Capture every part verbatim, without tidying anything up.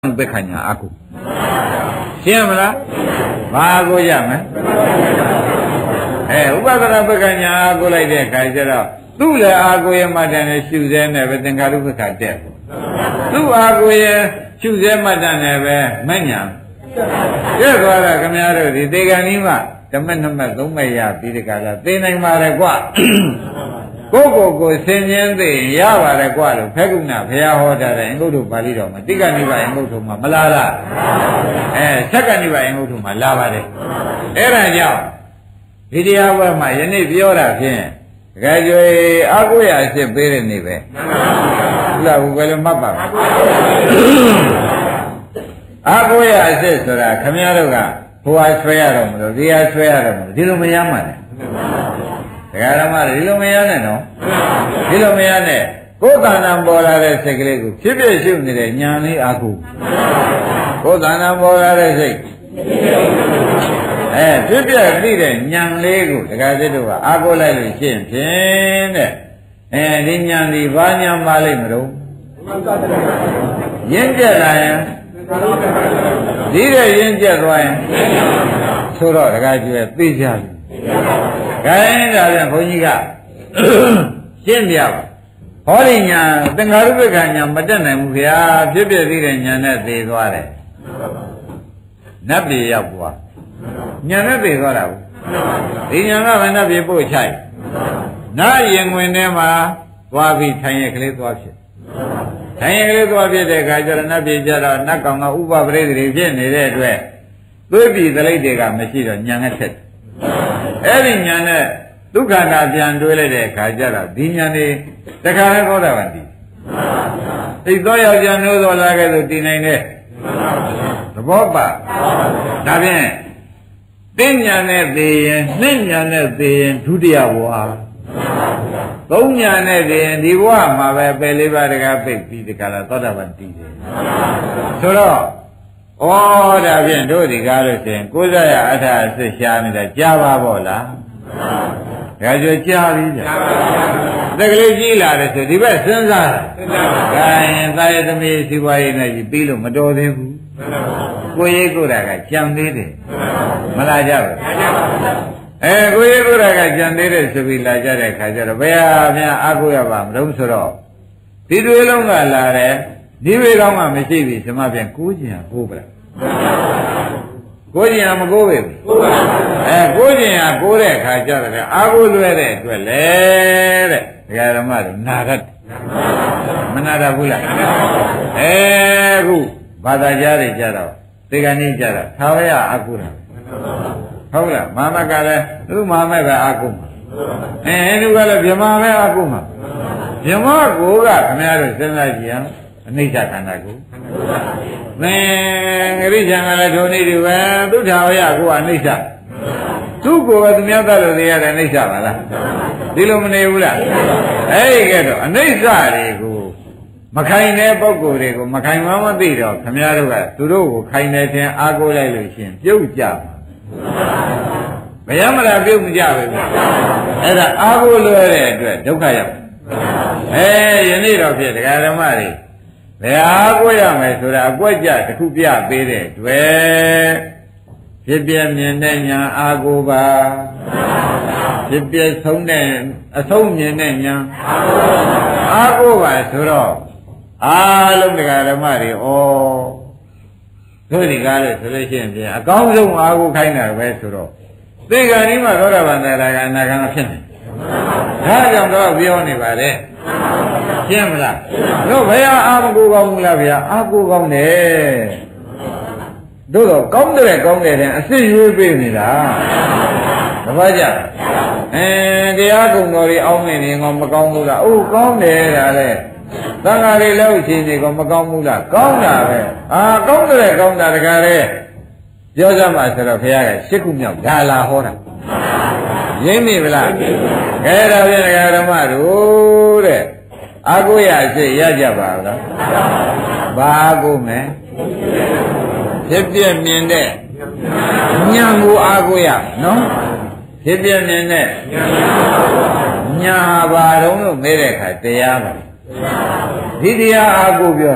ဘက်ခညာအာကိုရှင်းမလားဘာကိုရမလဲအဲဥပဒနာဘက်ခညာအာကိုလိုက်တဲ့ခါကျတော့သူ့လည်းအာကိုရမှတ်တယ်နဲ့ရှုစဲနဲ့ပဲသင်္ခါရုပ္ပခတက်သူ့အာကိုရရှုစဲမှတ်တယ်နဲ့ပဲမညာကျက်သွားတာခင်ဗျားတို့ဒီသေကံကြီးမှဓမ္မနမသုံးမဲ့ရပြီးဒီကလာသိနိုင်ပါရဲ့ကွကိုကိုကိုဆင်ញင်းသိရပါတယ်ကွာလို့ဖက်ကုဏဘုရားဟောတာတဲ့အင်္ဂုတ္တပါဠိတော်မှာတိက္ကနိဗ္ဗာန်အင်္ဂုတ္တမှာမလာလားအဲသက္ကနိဗ္ဗာန်အင်္ဂုတ္တမှာလာပါတယ်အဲ့ဒါကြောင့်ဒီတရားဘက်မှာယနေ့ပြောတာဖြင့်တကယ်ကြွေအာကိုရအစ်ပေးတဲ့နေ့ပဲဟုတ်လားဘယ်လိုမှတ်ပါ့အာကိုရအစ်ဆိုတာခမည်းတော်ကဘုရားဆွဲရတော့မလို့ဒီဟာဆွဲရတော့မလို့ဒီလိုမရမှန်းတယ်တရားဓမ္မတွေဒီလိုမရနဲ့နော်ဒီလိုမရနဲ့ကိုယ်တဏ္ဍာပေါ်လာတဲ့စိတ်ကလေးကိုဖြစ်ဖြစ်ရှုနေတဲ့ဉာဏ်လေးအာဟုကိုယ်တဏ္ဍာပေါ်လာတဲ့စိတ်အဲဖြစ်ဖြစ်သိတဲ့ဉာဏ်လေးကိုတရားစစ်တို့ကအာဟုလိုက်လို့ရှင်းဖြင့်တဲ့အဲဒီဉာဏ်ဒီဘာဉာဏ်ပါလိမ့်မလို့ရင့်ကျက်လာရင်ဒီတဲ့ရင့်ကျက်သွားရင်ဆိုတော့တရားကျွဲသိကြပြီခိုင်းတာပြန်ဘုန်းကြီးကရှင်းပြပါဟောဒီညာသင်္ခါရုပ္ပကညာမတက်နိုင်ဘူးခင်ဗျာဖြစ်ဖြစ်သေးတဲ့ညာနဲ့သေသွားတယ်နတ်ပြည်ရောက်သွားညာနဲ့သေသွားတာဘူးဒီညာကမနတ်ပြည်ပို့ချိုက်နာရင်ဝင်ထဲမှာသွားပြီးထိုင်ရကလေးသွားဖြစ်ထိုင်ရကလေးသွားဖြစ်တဲ့အခါကျတော့နတ်ပြည်ကျတော့နတ်ကောင်ကဥပပရိသေတွေဖြစ်နေတဲ့အတွက်သွေးပြည်သလိပ်တွေကမရှိတော့ညာနဲ့ဆက်အဲ့ဒီညာနဲ့ဒုက္ခနာပြန်တွေးလိုက်တဲ့အခါကျတော့ဒီညာနေတခါလဲခေါ်တာပါဒီသိသောယောက်ျားနိုးတော်လာခဲ့လို့တည်နိုင်တဲ့သဘောပါဒါဖြင့်တင်းညာနဲ့သေရင်နှင်းညာနဲ့သေရင်ဒုတိယဘဝသုံးညာနဲ့သေရင်ဒီဘဝမှာပဲပယ်လေးပါးတကားပိတ်ပြီးတခါလာသောတာပန်တည်တယ်ဆိုတော့ဩဒါဖြင့်တို့ဒီကားလို့ဆိုရင်ကိုယ်စားရအထာအစစ်ရှားနေတာကြားပါပေါ့လားဒါကြွကြားပြီကြာတကလေးကြီးလာတယ်ဆိုဒီဘက်စဉ်းစားတာဒါရင်သာယသမီးစီပွားရေးနဲ့ကြီးပြီးလို့မတော်သေးဘူးကိုယ်ရေးကိုယ်တာကကြံသေးတယ်မလာကြဘူးအဲကိုယ်ရေးကိုယ်တာကကြံသေးတယ်ဆိုပြီးလာကြတဲ့ခါကျတော့ဘယ်ဟာများအားကိုးရပါမလို့ဆိုတော့ဒီတွေလုံးကလာတယ်ဒီဝေကောင်းမှမရှိပြီဓမ္မပြန်ကိုးကျင်ဟာကိုးပလားကိုးကျင်ဟာမကိုးပဲဘူးအဲကိုးကျင်ဟာကိုးတဲ့အခါကျတော့အာကိုးလွဲတဲ့အတွက်လေတဲ့ဒကာဓမ္မတွေနာတတ်မနာတတ်ဘူးလားအဲခုဘာသာကြားတွေကြတော့သေကံကြီးကြတော့သာဝရအာကိုးတာဟုတ်လားမမကလည်းသူမမကအာကိုးမှာအဲသူကလည်းဗြဟ္မာပဲအာကိုးမှာဗြဟ္မာကိုကခင်ဗျားတို့စဉ်းစားကြည့်အောင်အနိစ္စခန္ဓာကိုမင်းအရိစ္ဆာကလည်းဒုနေတူပဲသူထာဝရကိုအနိစ္စသူ့ကိုယ်ကသူများသတ်လို့နေရတဲ့အနိစ္စပါလားဒီလိုမနေဘူးလားအဲ့ဒီကဲတော့အနိစ္စတွေကိုမခိုင်တဲ့ပုဂ္ဂိုလ်တွေကိုမခိုင်မှမသိတော့ခမည်းတော်ကသူတို့ကိုခိုင်နေခြင်းအားကိုးလိုက်လို့ရှင်ပြုတ်ကြမှာဘယ်ရမလားပြုတ်မကြပဲအဲ့ဒါအားကိုးလွယ်တဲ့အတွက်ဒုက္ခရောက်အဲယနေ့တော့ဖြစ်တရားဓမ္မတွေဘယ်အားကိုးရမယ်ဆိုတာအကွက်ကြတစ်ခုပြပေးတဲ့တွေ့ဖြစ်ပြမြင်တဲ့ညာအားကိုးပါဖြစ်ပြဆုံးတဲ့အဆုံးမြင်တဲ့ညာအားကိုးပါဆိုတော့အားလုံးတရားဓမ္မတွေဩတို့ဒီကားလို့ဆိုလို့ရှိရင်ပြန်အကောင်းဆုံးအားကိုးခိုင်းတာပဲဆိုတော့သေကံဒီမှာသောတာပန်တရားကအနာဂံဖြစ်နေဒါကြောင့်တော့ပြောနေပါလေရှင်းမလားတို့ဘယ်ဟာအာမကိုကောင်းဘူးလားဗျာအာကိုကောင်းတယ်တို့တော့ကောင်းတယ်ကောင်းတယ်တဲ့အစစ်ရွေးပေးနေတာတပတ်ကြအဲတရားကုံတော်တွေအောင်းနေနေကောမကောင်းဘူးလားအိုးကောင်းတယ်ဒါလေသံဃာတွေလည်းအချင်းတွေကမကောင်းဘူးလားကောင်းတာပဲအာကောင်းတယ်ကောင်းတာတကားလေပြောကြမှာဆိုတော့ဘုရားကရှစ်ခုမြောက်ဒါလာဟောတာရင်းမိဗလားခဲဒါဖြင့်ဓမ္မတို့တဲ့အာကိုရအစစ်ရကြပါလားဘာအာကိုမယ်ဖြစ်ပြမြင်တဲ့ဉာဏ်ကိုအာကိုရနော်ဖြစ်ပြမြင်တဲ့ဉာဏ်ဟာဘာတုံးလို့မဲတဲ့အခါတရားပါဒီတရားအာကိုပြောတာ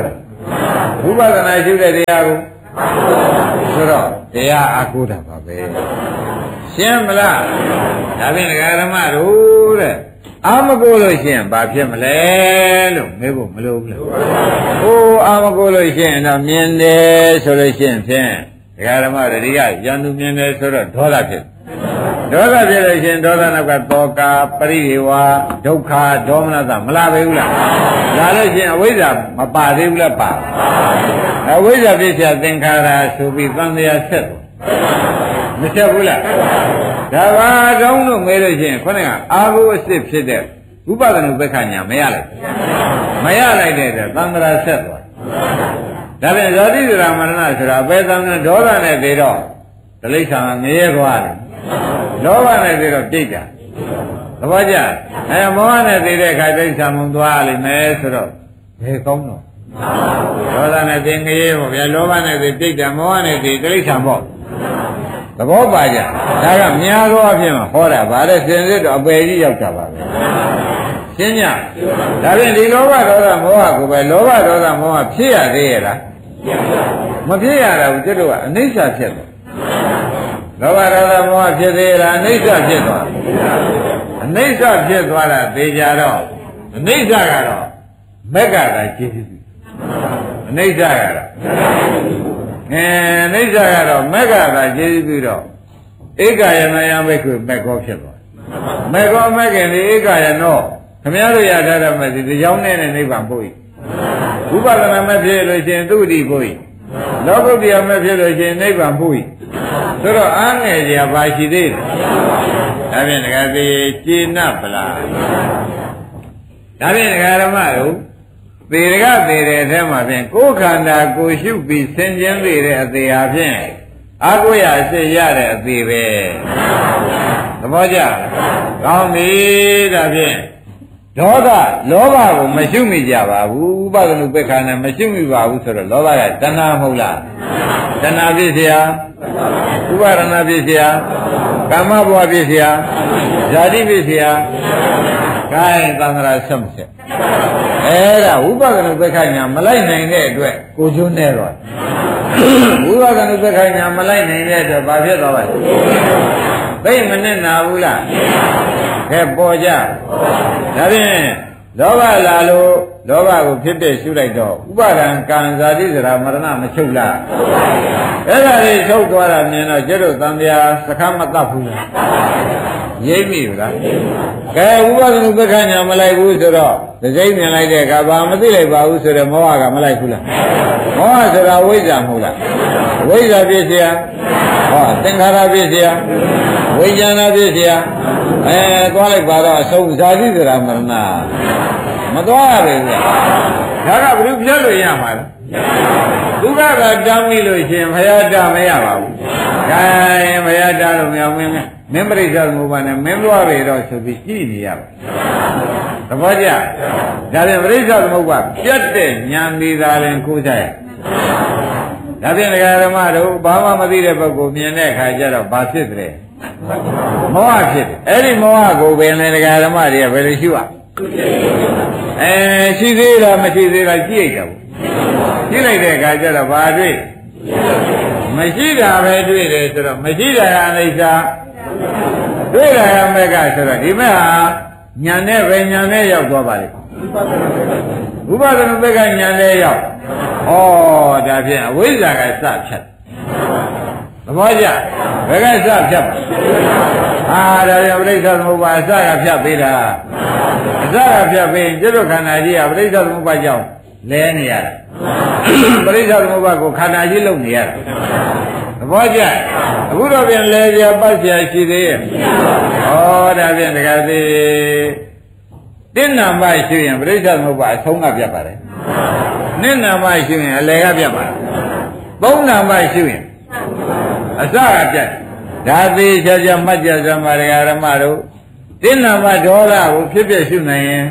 ဝိပဿနာရှုတဲ့တရားကိုဆိုတော့တရားအားကိုးတာပါပဲရှင်းမလားဒါဖြင့်ဒကာဓမ္မတို့တဲ့အာမကိုလို့ရှိရင်ဘာဖြစ်မလဲလို့မေးဖို့မလိုဘူးလေဟိုအာမကိုလို့ရှိရင်တော့မြင်တယ်ဆိုလို့ရှိရင်ဖြင့်ဒကာဓမ္မတို့ဒီကရန်သူမြင်တယ်ဆိုတော့ဒေါသဖြစ်ဒေါသဖြစ်လို့ရှိရင်ဒေါသနောက်ကတောကာပရိဒေဝဒုက္ခဒေါမနသမလာပဲဘူးလားလာလို့ရှိရင်အဝိဇ္ဇာမပါသေးဘူးလားပါအဝိဇ္ဇာဖြစ်ချသင်္ခါရဆိုပြီးသံဃာဆက်တယ်မဆက်ဘူးလားဒါပါတောင်းလို့မဲလို့ရှိရင်ခေါင်းကအာဟုအစစ်ဖြစ်တဲ့ဥပဒနာဘက္ခညာမရလိုက်မရလိုက်တဲ့သံဃာဆက်သွားဒါပြန်ဇာတိဇရာမရဏဆိုတာဘယ်သံဃာဒေါသနဲ့သေးတော့တိလိ္ဆာငရဲသွားတယ်လောဘနဲ့သေးတော့ပြိတ်တာသဘောကျအဲမောဟနဲ့သေးတဲ့အခါတိလိ္ဆာမုံသွားလိမ့်မယ်ဆိုတော့ဘယ်ကောင်းတော့ဒေါသနဲ့သေးငရဲပေါ့ဗျာလောဘနဲ့သေးပြိတ်တာမောဟနဲ့သေးတိလိ္ဆာပေါ့သဘောပါကြဒါကများသောအဖြစ်မှာဟောတာဗါတဲ့စင်စစ်တော့အပယ်ကြီးရောက်တာပါပဲရှင်းညဒါဖြင့်ဒီလောဘဒေါသမောဟကိုပဲလောဘဒေါသမောဟဖြစ်ရသေးရဲ့လားမဖြစ်ရတာဘူးကျွတ်တို့ကအနိစ္စဖြစ်တယ်လောဘဒေါသမောဟဖြစ်သေးလားအနိစ္စဖြစ်သွားအနိစ္စဖြစ်သွားတာသေချာတော့အနိစ္စကတော့မက်ကတာကြည့်ကြည့်အနိစ္စကတော့အဲအိဋ္ဌာကတော့မက္ခသာကျေးဇူးပြုတော့ဧကယနာယဘိက္ခုမက္ခောဖြစ်သွားမက္ခောမက္ခင်ဒီဧကယနောခမည်းတော်ရထားတဲ့မဲ့ဒီကြောင်းနဲ့နိဗ္ဗာန်ပို့၏ဥပဒနာမဲ့ဖြစ်လို့ရှင်သုတိပို့၏လောကုတ္တရာမဲ့ဖြစ်လို့ရှင်နိဗ္ဗာန်ပို့၏ဆိုတော့အားငယ်ကြပါရှိသေးတယ်ဒါဖြင့်ဒကာသေးကျေနပ်ပလားဒါဖြင့်ဒကာဓမ္မတို့သေရကသေတဲ့အထဲမှာဖြင့်ကိုယ်ခန္ဓာကိုရှုပြီးဆင်ခြင်သေးတဲ့အသေးဟာဖြင့်အာကိုရအစစ်ရတဲ့အသေးပဲသဘောကျကောင်းပြီဒါဖြင့်ဒေါသလောဘကိုမရှုမိကြပါဘူးဥပဒနုပ္ပခါနဲ့မရှုမိပါဘူးဆိုတော့လောဘကတဏှာမဟုတ်လားတဏှာဖြစ်เสียဥပါဒနာဖြစ်เสียကာမဘဝဖြစ်เสียဇာတိဖြစ်เสียကိုင်းသံဃာဆက်မဆက်အဲ့ဒါဝိပဿနာပက္ခညာမလိုက်နိုင်တဲ့အတွက်ကိုကျွန်းနေတော့ဝိပဿနာပက္ခညာမလိုက်နိုင်တဲ့အတွက်ဘာဖြစ်သွားပါလဲသိမနဲ့နာဘူးလားခဲပေါ်ကြဒါဖြင့်လောဘလာလို့လောဘကိုဖြစ်ဖြစ်ရှုလိုက်တော့ဥပါဒံကံဇာတိစရာမရဏမချုပ်လားအဲ့ဒါလေးချုပ်သွားတာမြင်တော့ကျတို့သံဃာစခမတတ်ဘူးလားရိပ်မိဘူးလားကဲဥပဒနုပက္ခညာမလိုက်ဘူးဆိုတော့ဒီစိတ်မြင်လိုက်တဲ့အခါဘာမသိလိုက်ပါဘူးဆိုတော့မောဟကမလိုက်ဘူးလားမောဟဆိုတာဝိဇ္ဇာမဟုတ်လားဝိဇ္ဇာဖြစ်เสียဟောသင်္ခါရဖြစ်เสียဝိညာဏဖြစ်เสียအဲသွားလိုက်ပါတော့အဆုံးဇာတိစရာမရဏမသွားရဘူးလားဒါကဘယ်လိုပြတ်လို့ရမှာလဲဒုက္ခကတမ်းမိလို့ရှင်ဘုရားတာမရပါဘူး။ဒါရင်ဘုရားတာလို့မရမင်းမင်းပရိစ္ဆေသမုပ္ပါနဲ့မင်းသွားပြီတော့ဆိုပြီးကြည့်နေရပါသဘောကျဒါပြန်ပရိစ္ဆေသမုပ္ပါပြတ်တဲ့ဉာဏ်ဒီသာရင်ကိုးကြရဒါပြန်ဒကာဓမ္မတို့ဘာမှမသိတဲ့ပုဂ္ဂိုလ်မြင်တဲ့အခါကျတော့ဘာဖြစ်တယ်မောဟဖြစ်တယ်အဲ့ဒီမောဟကိုပင်လေဒကာဓမ္မတွေကဘယ်လိုရှိရအဲရှိသေးလားမရှိသေးလားကြည့်ရကြဘူးကြည့်လိုက်တဲ့အခါကျတော့ဘာတွေ့မရှိတာပဲတွေ့တယ်ဆိုတော့မရှိတာကအနိစ္စတွေ့တာကမက်ကဆိုတော့ဒီမဲ့ဟာညာနဲ့ပဲညာနဲ့ရောက်သွားပါလေဥပဒနာဘက်ကညာနဲ့ရောက်ဩဒါဖြင့်အဝိဇ္ဇာကစဖြတ်သဘောကျဘယ်ကစဖြတ်ပါအာဒါကြောင့်ပရိစ္ဆေသမုပ္ပါအစကဖြတ်ပေးတာအစကဖြတ်ပေးရင်ကျွတ်ခန္ဓာကြီးကပရိစ္ဆေသမုပ္ပါကြောင့်လဲနေရတာပရိစ္ဆေသမုပ္ပါကိုခန္ဓာကြီးလုံနေရတာသဘောကျအခုတော့ပြန်လဲကြပတ်เสียရှိသေးရဲ့ဩဒါပြန်တကယ်သေးတင်းနာမရှိရင်ပရိစ္ဆေသမုပ္ပါအဆုံးကပြတ်ပါတယ်နိနာမရှိရင်အလယ်ကပြတ်ပါတယ်သုံးနာမရှိရင်အစကပြတ်ဒါသေးချာချာမှတ်ကြစမ်းပါဒကာရမတို့တင်းနာမဒေါသကိုဖြစ်ဖြစ်ရှုနိုင်ရင်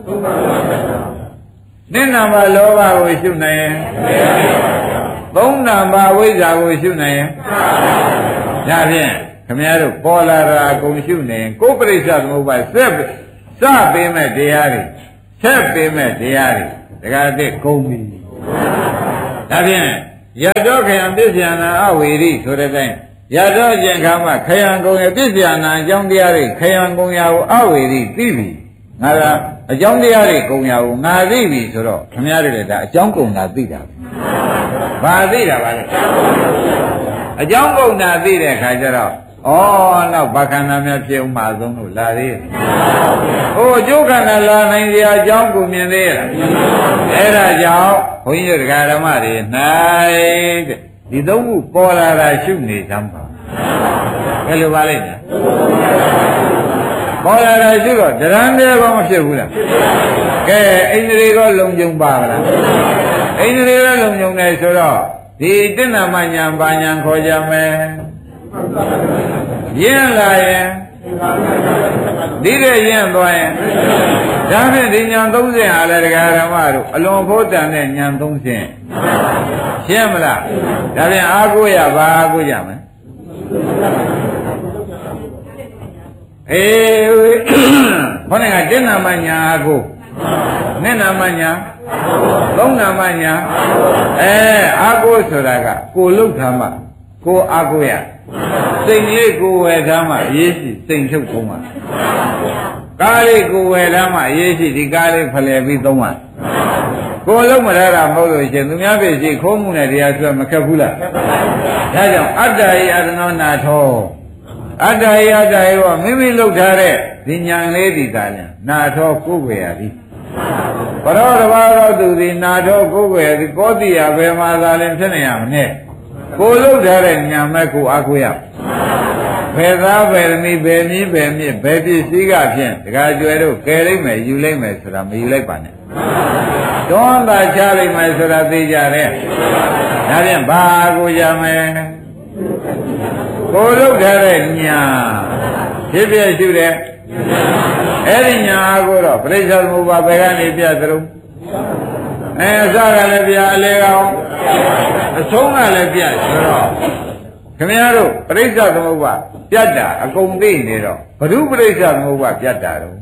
နိနာမလောဘကိုရှုနိုင်ရင်သုံးနာမဝိဇ္ဇာကိုရှုနိုင်ရင်ဒါဖြင့်ခမည်းတော်ပေါ်လာတာအကုန်ရှုနေရင်ကိုယ်ပရိစ္ဆေသမုပ္ပါဆက်စပေးမဲ့တရားတွေဆက်ပေးမဲ့တရားတွေဒကာတဲ့ဂုံပြီဒါဖြင့်ရတောခယံပစ္စယနာအဝေရိဆိုတဲ့တိုင်းရတောကျင်ခါမှာခယံကုံရဲ့ပစ္စယနာအကြောင်းတရားတွေခယံကုံရာကိုအဝေရိသိပြီငါကအကြောင်းတရားတွေကုံရာကိုငါသိပြီဆိုတော့ခမရတွေလည်းဒါအကြောင်းကုံတာသိတာဘာသိတာပါလဲအကြောင်းကုံတာသိတဲ့အခါကျတော့ဩနောက်ဘာခန္ဓာများဖြစ်အောင်မဆုံးလို့လာသေးရဲ့ဟိုအကျိုးခန္ဓာလာနိုင်ကြအကြောင်းကိုမြင်သေးရဲ့အဲ့ဒါကြောင့်ဘုန်းကြီးတို့ဓမ္မတွေ၌တဲ့ဒီသုံးခုပေါ်လာတာရှုနေသမ်းပါဘယ်လိုပါလိမ့်မယ်ပေါ်လာတာရှုတော့တရံတဲ့ကောမဖြစ်ဘူးလားကဲအိန္ဒြေကောလုံခြုံပါလားအိန္ဒြေကောလုံခြုံတယ်ဆိုတော့ဒီတဏ္ဍမညာဘာညာခေါ်ကြမယ်ရင်းလာရင်ဒီတဲ့ရင်းသွားရင်ဒါဖြင့်ဒီညာသုံးဆင့်ဟာလည်းတရားဓမ္မတို့အလွန်ဖို့တန်တဲ့ညာသုံးဆင့်ရှင်းမလားဒါဖြင့်အားကိုးရပါအားကိုးရမယ်အေးခေါင်းကတဏ္ဍမညာအားကိုးနဲ့နာမညာသုံးနာမညာအဲအားကိုးဆိုတာကကိုလုတ်ထားမှကိုအားကိုးရစိတ်လေးကိုဝယ်ထားမှရေးရှိစိတ်ထုတ်သုံးပါကားလေးကိုဝယ်ထားမှရေးရှိဒီကားလေးဖလှယ်ပြီးသုံးပါကိုလုံးမရတာမဟုတ်လို့ရှင်သူများပြည့်ရှိခိုးမှုနဲ့တရားဆွဲမခက်ဘူးလားဒါကြောင့်အတ္တယအတနောနာထောအတ္တယအတ္တယောမိမိလုပ်ထားတဲ့ဒီညာလေးဒီသာညာနာထောကိုယ်ွယ်ရသည်ဘရောတဘာတော်သူသည်နာထောကိုယ်ွယ်သည်ကောတိယဘယ်မှာသာလင်ဖြစ်နေရမနဲ့ကိုလုပ်ထားတဲ့ညာမဲ့ကိုအားကိုးရဘယ်သားဘယ်သမီးဘယ်မြင်းဘယ်မြစ်ဘယ်ပစ္စည်းကဖြင့်တခါကျွဲတို့ကယ်လိုက်မယ်ယူလိုက်မယ်ဆိုတာမယူလိုက်ပါနဲ့တွန်းသာချလိုက်မယ်ဆိုတာသိကြတယ်ဒါဖြင့်ဘာအားကိုးရမယ်ကိုလုပ်ထားတဲ့ညာဖြစ်ဖြစ်ရှုတဲ့အဲ့ဒီညာအားကိုးတော့ပြိဿသမုပ္ပါဘယ်ကနေပြသလုံးအဲအစကလည်းပြအလေကောင်အဆုံးကလည်းပြဆိုတော့ခင်ဗျားတို့ပြိဿသမုပ္ပါပြတ်တာအကုန်သိနေတော့ဘုရုပြိဿသမုပ္ပါပြတ်တာတော့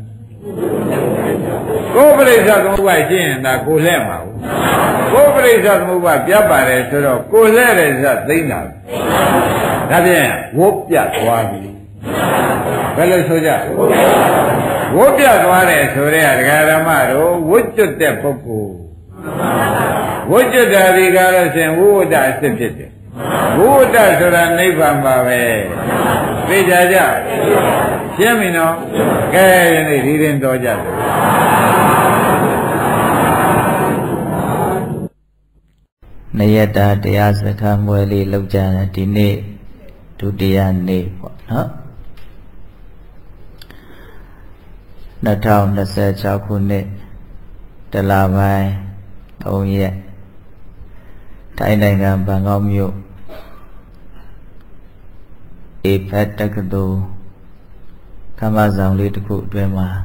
ကိုပြိဿသမုပ္ပါရှင်းရင်ဒါကိုလှဲ့မှာဘူးကိုပြိဿသမုပ္ပါပြတ်ပါတယ်ဆိုတော့ကိုလှဲ့တယ်ဆိုသိမ့်တာဒါဖြင့်ဝုတ်ပြတ်သွားပြီဘယ်လိုဆိုကြဝုတ်ပြတ်သွားတယ်ဆိုတဲ့ဒကာဓမ္မတို့ဝွတ်ကျွတ်တဲ့ပုဂ္ဂိုလ်ဝိတ္တတာဒီကားလို့ရှင်ဝိဝတ္တအစ်ဖြစ်တယ်ဝိဝတ္တဆိုတာနိဗ္ဗာန်ပါပဲသိကြကြရှင်းပြီနော်ကဲယနေ့ဒီရင်တော်ကြတယ်နယတာတရားစခန်းမွဲလေးလောက်ကြတယ်ဒီနေ့ဒုတိယနေ့ပေါ့နော်နှစ်ထောင်နှစ်ဆယ်ခြောက်ခုနှစ်တလပိုင်းသုံးရက်ထိုင်းနိုင်ငံဘန်ကောက်မြို့အေဖက်တက္ကသိုလ်ခမ်းမဆောင်လေးတစ်ခုအတွင်းမှာ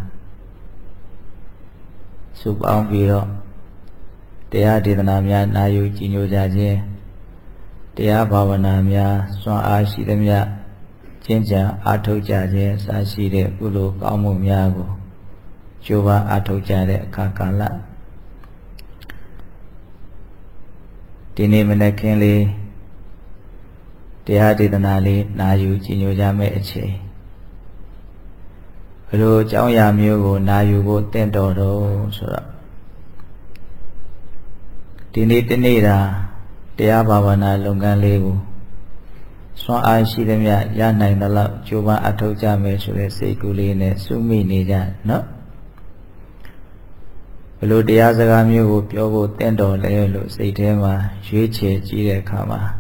စုပေါင်းပြီးတော့တရားဒေသနာများနာယူကြည်ညိုကြခြင်းတရားဘာဝနာများစွမ်းအားရှိသမျှကျင့်ကြံအားထုတ်ကြခြင်းစရှိတဲ့ကုသိုလ်ကောင်းမှုများကိုကြိုးပမ်းအားထုတ်ကြတဲ့အခါကာလဒီနေ့မနေ့ခင်းလေးတရားဒေသနာလေးနာယူကြည်ညိုကြမယ့်အချိန်ဘယ်လိုအကြောင်းအရာမျိုးကိုနာယူဖို့တင့်တော်တော့ဆိုတော့ဒီနေ့တနေ့တာတရားဘာဝနာလုပ်ငန်းလေးကိုစွမ်းအားရှိသမျှရနိုင်သလောက်ကြိုးပမ်းအထောက်ကြမယ်ဆိုတဲ့စိတ်ကူးလေးနဲ့စုမိနေကြနော်ဘယ်လိုတရားစကားမျိုးကိုပြောဖို့တင့်တော်လဲလို့စိတ်ထဲမှာရွေးချယ်ကြည့်တဲ့အခါမှာ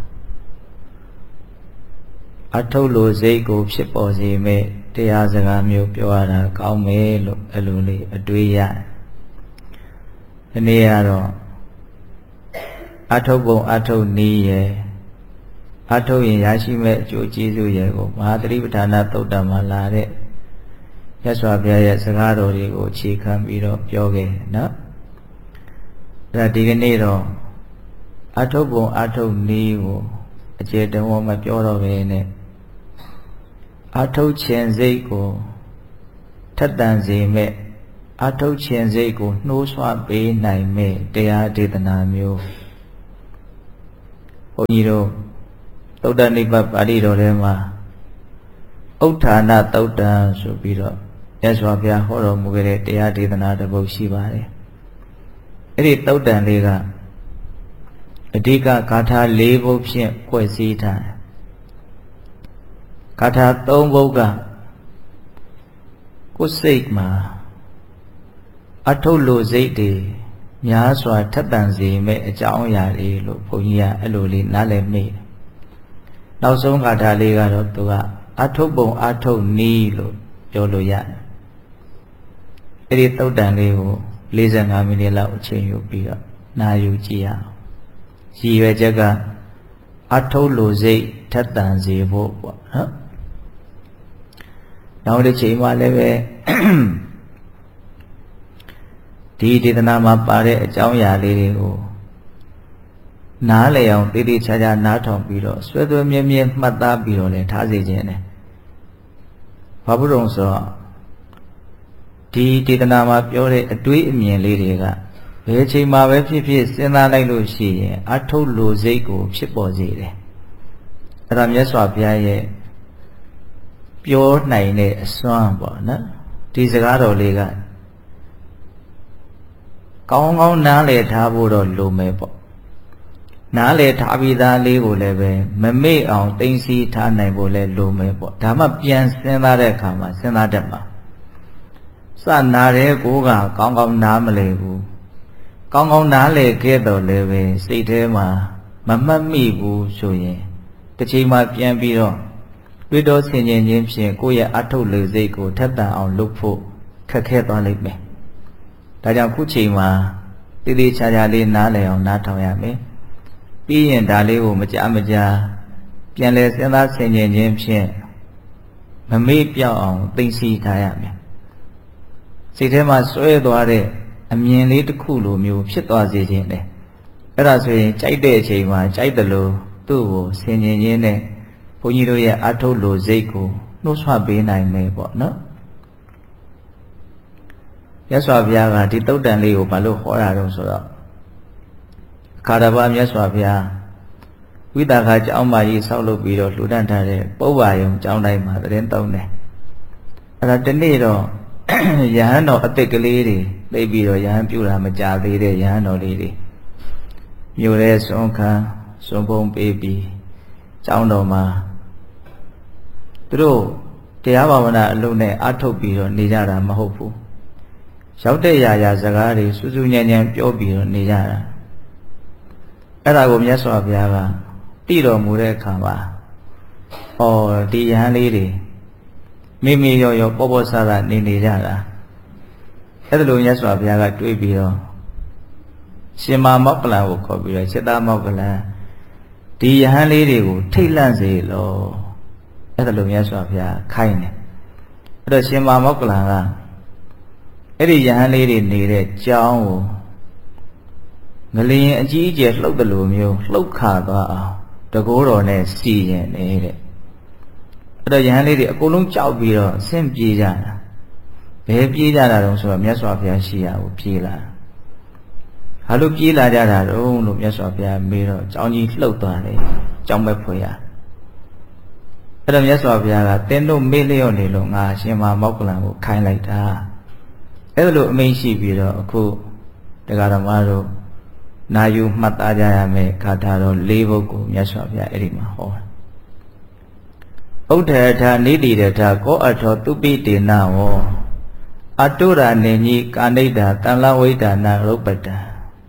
အထုပ်လိုစိတ်ကိုဖြစ်ပေါ်စေမဲ့တရားစကားမျိုးပြောရတာကောင်းမယ်လို့အဲ့လိုလေးအတွေးရဒီနေ့ကတော့အထုပ်ပုံအထုပ်နည်းရဲ့အထုပ်ရင်ရရှိမဲ့အကျိုးကျေးဇူးရဲ့ကိုမဟာသတိပဋ္ဌာန်သုတ်တံမှာလာတဲ့ရသော်ဘုရားရဲ့စကားတော်တွေကိုအခြေခံပြီးတော့ပြောခဲ့နော်အဲ့ဒါဒီကနေ့တော့အထုပ်ပုံအထုပ်နည်းကိုအကျေတဝမပြောတော့ပဲနဲ့အထုပ်ခြင်းစိတ်ကိုထက်တန်စေမဲ့အထုတ်ခြင်းစိတ်ကိုနှိုးဆွပေးနိုင်မဲ့တရားဒေသနာမျိုးဘုန်းကြီးတို့သုတ္တနိဗ္ဗာန်ပါဠိတော်ထဲမှာဥဋ္ဌာဏသုတ်တံဆိုပြီးတော့မြတ်စွာဘုရားဟောတော်မူခဲ့တဲ့တရားဒေသနာတစ်ပုဒ်ရှိပါတယ်အဲ့ဒီသုတ်တံလေးကအဓိကဂါထာ၄ပုဒ်ဖြင့်ဖွဲ့စည်းထားတယ်ဂါထာ၃ပုဒ်ကကိုယ်စိတ်မှာအထုတ်လို့စိတ်တွေများစွာထက်သန်စေမဲ့အကြောင်းအရာတွေလို့ဘုန်းကြီးကအဲ့လိုလေးနားလည်မိတယ်နောက်ဆုံးဂါထာလေးကတော့သူကအထုတ်ပုံအထုတ်နည်းလို့ပြောလို့ရတယ်အဲ့ဒီသုတ်တန်လေးကို၄၅မိနစ်လောက်အချိန်ယူပြီးတော့နာယူကြည့်ရအောင်ရည်ရွယ်ချက်ကအထုတ်လို့စိတ်ထက်သန်စေဖို့ပေါ့နော်နောက်တစ်ချိန်မှလည်းပဲဒီဒေသနာမှာပါတဲ့အကြောင်းအရာလေးတွေကိုနားလည်အောင်တည်တည်ချာချာနားထောင်ပြီးတော့ဆွဲဆွဲမြဲမြဲမှတ်သားပြီးတော့လည်းထားစေခြင်းနဲ့ဘာဖြစ်လို့ဆိုတော့ဒီဒေသနာမှာပြောတဲ့အတွေးအမြင်လေးတွေကဘယ်ချိန်မှာပဲဖြစ်ဖြစ်စဉ်းစားလိုက်လို့ရှိရင်အထုတ်လို့စိတ်ကိုဖြစ်ပေါ်စေတယ်အဲ့ဒါမြတ်စွာဘုရားရဲ့ပြောနိုင်တဲ့အစွမ်းပေါ့နော်ဒီစကားတော်လေးကကောင်းကောင်းနားလည်ထားဖို့တော့လိုမယ်ပေါ့နားလည်ထားပြီးသားလေးကိုလည်းပဲမမေ့အောင်သိသိထားနိုင်ဖို့လည်းလိုမယ်ပေါ့ဒါမှပြန်စဉ်းစားတဲ့အခါမှာစဉ်းစားတတ်မှာစနာတဲ့ကိုကကောင်းကောင်းနားမလည်ဘူးကောင်းကောင်းနားလည်ခဲ့တော့လည်းပဲစိတ်ထဲမှာမမှတ်မိဘူးဆိုရင်တစ်ချိန်မှပြန်ပြီးတော့တွေ့တော့ဆင်ခြင်ခြင်းဖြင့်ကိုယ့်ရဲ့အထုတ်လေစိတ်ကိုထက်သန်အောင်လုပ်ဖို့ခက်ခဲသွားလိမ့်မယ်ဒါကြောင့်ခုချိန်မှာတည်တည်ချာချာလေးနားလည်အောင်နားထောင်ရမယ်ပြီးရင်ဒါလေးကိုမကြမကြာပြန်လဲစဉ်းစားဆင်ခြင်ခြင်းဖြင့်မမေ့ပြောက်အောင်သိသိထားရမယ်စိတ်ထဲမှာစွဲသွားတဲ့အမြင်လေးတစ်ခုလိုမျိုးဖြစ်သွားစေခြင်းလေအဲ့ဒါဆိုရင်ကြိုက်တဲ့အချိန်မှာကြိုက်တယ်လို့သူ့ကိုဆင်ခြင်ခြင်းနဲ့ဘုန်းကြီးတို့ရဲ့အထုတ်လို့စိတ်ကိုနှိုးဆွပေးနိုင်မယ်ပေါ့နော်မြတ်စွာဘုရားကဒီသုတ်တန်လေးကိုဘာလို့ဟောတာတော့ဆိုတော့ခါရဘာမြတ်စွာဘုရားဝိသခာကျောင်းမကြီးဆောက်လုပ်ပြီးတော့လှူဒန်းထားတဲ့ပုဗ္ဗာယုံကျောင်းတိုင်းမှာသတင်းသုံးတယ်အဲ့ဒါဒီနေ့တော့ယဟန်တော်အစ်စ်ကလေးတွေသိပြီးတော့ယဟန်ပြူတာမကြသေးတဲ့ယဟန်တော်လေးတွေမြို့ရဲစွန်ခံစွန်ပုံပေးပြီးကျောင်းတော်မှာသူတို့တရားဘာဝနာအလုပ်နဲ့အထုတ်ပြီးတော့နေကြတာမဟုတ်ဘူးရောက်တဲ့ရာရာစကားတွေစူးစူးညံ့ညံ့ပြောပြီးတော့နေကြတာအဲ့ဒါကိုမြတ်စွာဘုရားကတည်တော်မူတဲ့အခါမှာဩဒီယဟန်လေးတွေမိမိရောရောပေါ်ပေါ်ဆဆနေနေကြတာအဲ့ဒါလိုမြတ်စွာဘုရားကတွေးပြီးတော့ရှင်မာမောက္ကလံကိုခေါ်ပြီးတော့စိတ္တမောက္ကလံဒီယဟန်လေးတွေကိုထိတ်လန့်စေလို့အဲ့ဒါလိုမြတ်စွာဘုရားခိုင်းတယ်အဲ့တော့ရှင်မာမောက္ကလံကအဲ့ဒီယဟန်လေးတွေနေတဲ့ကျောင်းကိုငလျင်အကြီးအကျယ်လှုပ်တယ်လို့မျိုးလှုပ်ခါသွားအောင်တကိုးတော်နဲ့စီရင်နေတဲ့အဲ့တော့ယဟန်လေးတွေအကုန်လုံးကြောက်ပြီးတော့ဆင့်ပြေးကြတာဘယ်ပြေးကြတာတုံးဆိုတော့မြတ်စွာဘုရားရှိရာကိုပြေးလာဟာလို့ပြေးလာကြတာတုံးလို့မြတ်စွာဘုရားမေးတော့ကျောင်းကြီးလှုပ်သွားတယ်ကျောင်းပဲဖွေရအဲ့တော့မြတ်စွာဘုရားကတင်းတို့မေ့လျော့နေလို့ငါရှင်မမောက္ကလံကိုခိုင်းလိုက်တာအဲ့ဒါလိုအမိန့်ရှိပြီးတော့အခုတရားဓမ္မတို့နာယူမှတ်သားကြရမယ်ဂါထာတော်၄ပုဒ်ကိုမြတ်စွာဘုရားအဲ့ဒီမှာဟောဥဒ္ဓထာနိတိရထာကောအထောသူပိတေနဝောအတုရာနေညိကာဏိတာတန်လဝိဒါနာရုပ္ပတံ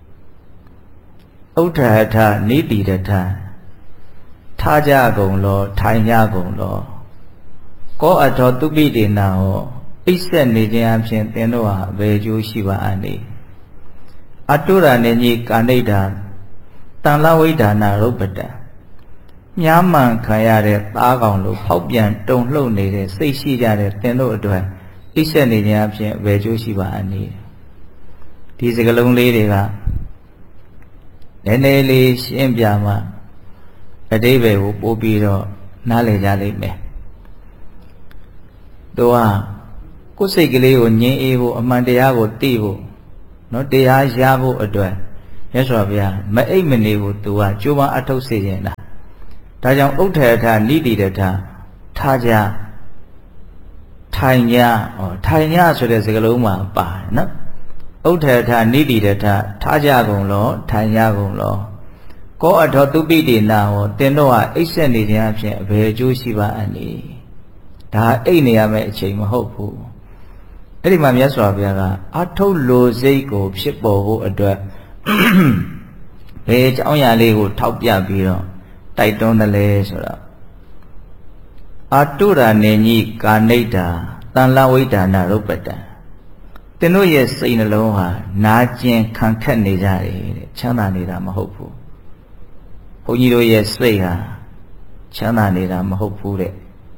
ဥဒ္ဓထာနိတိရထာထားကြကုန်လောထိုင်ကြကုန်လောကောအထောသူပိတေနဝောအိပ်ဆက်နေခြင်းအပြင်သင်တို့ဟာဘယ်ကျိုးရှိပါအနိအတုရာနေညိကာဏိတာတန်လဝိဒါနာရုပ္ပတံမြားမှန်ခံရတဲ့သားကောင်လိုဖောက်ပြန်တုံလှုပ်နေတဲ့စိတ်ရှိကြတဲ့သင်တို့အတွက်အိပ်ဆက်နေခြင်းအပြင်ဘယ်ကျိုးရှိပါအနိဒီစကလုံးလေးတွေကနည်းနည်းလေးရှင်းပြမှအတိပ္ပယ်ကိုပို့ပြီးတော့နားလည်ကြလိမ့်မယ်သူကကိုယ်စိတ်ကလေးကိုငြင်းအေးဖို့အမှန်တရားကိုသိဖို့နော်တရားရဖို့အတွက်မြတ်စွာဘုရားမအိပ်မနေဘူးသူကကြိုးပမ်းအထုတ်စေခြင်းလားဒါကြောင့်ဥဋ္ဌေထနိတိတထထားကြထိုင်ကြဩထိုင်ကြဆိုတဲ့စကားလုံးမှာပါတယ်နော်ဥဋ္ဌေထနိတိတထထားကြကုန်လောထိုင်ကြကုန်လောကောအထောသူပိတိနာဟောတင်တော့ဟာအိပ်ဆက်နေခြင်းအဖြစ်အဘယ်အကျိုးရှိပါအနည်းဒါအိပ်နေရမယ့်အချိန်မဟုတ်ဘူးအဲ့ဒီမှာမြတ်စွာဘုရားကအထုတ်လိုစိတ်ကိုဖြစ်ပေါ်ဖို့အတွက်ဘယ်အကြောင်းအရာလေးကိုထောက်ပြပြီးတော့တိုက်တွန်းတယ်လဲဆိုတော့အာတုရာနေကြီးကာဏိတာတန်လဝိဒါနာရုပ်ပတံသင်တို့ရဲ့စိတ်နှလုံးဟာနာကျင်ခံခက်နေကြတယ်တဲ့ချမ်းသာနေတာမဟုတ်ဘူးဘုန်းကြီးတို့ရဲ့စိတ်ဟာချမ်းသာနေတာမဟုတ်ဘူးတဲ့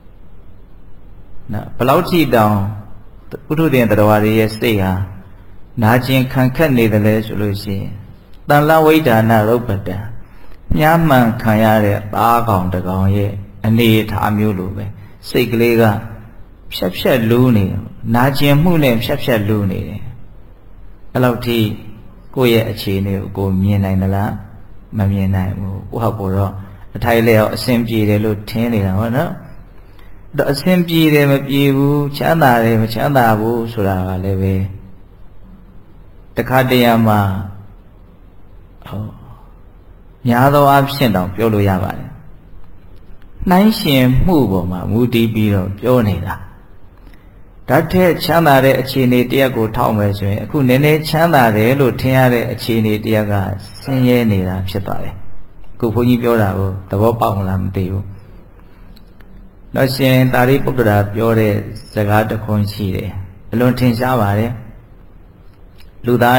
နော်ဘယ်လောက်ထိတောင်ပုထုဇဉ်တရားတွေရဲ့စိတ်ဟာနာကျင်ခံခက်နေတယ်လဲဆိုလို့ရှိရင်တန်လဝိဒါနာရုပ်ပတံညှမ်းမှန်ခံရတဲ့သားကောင်တကောင်ရဲ့အနေထားမျိုးလိုပဲစိတ်ကလေးကဖြက်ဖြက်လူးနေနာကျင်မှုနဲ့ဖြက်ဖြက်လူးနေတယ်အဲ့လောက်ထိကိုယ့်ရဲ့အခြေအနေကိုကိုမြင်နိုင်သလားမမြင်နိုင်ဘူးကိုယ့်ဟာကိုယ်တော့အထိုက်လျောက်အဆင်ပြေတယ်လို့ထင်နေတာဟုတ်နော်တော့အဆင်ပြေတယ်မပြေဘူးချမ်းသာတယ်မချမ်းသာဘူးဆိုတာကလည်းပဲတခါတရံမှာဟောများသောအားဖြင့်တောင်ပြောလို့ရပါတယ်နှိုင်းရှင်မှုပေါ်မှာမူတည်ပြီးတော့ပြောနေတာဓာတ်ထက်ချမ်းသာတဲ့အခြေအနေတရက်ကိုထောက်မယ်ဆိုရင်အခုနည်းနည်းချမ်းသာတယ်လို့ထင်ရတဲ့အခြေအနေတရက်ကဆင်းရဲနေတာဖြစ်သွားတယ်အခုဘုန်းကြီးပြောတာကိုသဘောပေါက်မလားမသိဘူးတော့ရှင်သာရိပုတ္တရာပြောတဲ့စကားတစ်ခွန်းရှိတယ်အလွန်ထင်ရှားပါတယ်လူသား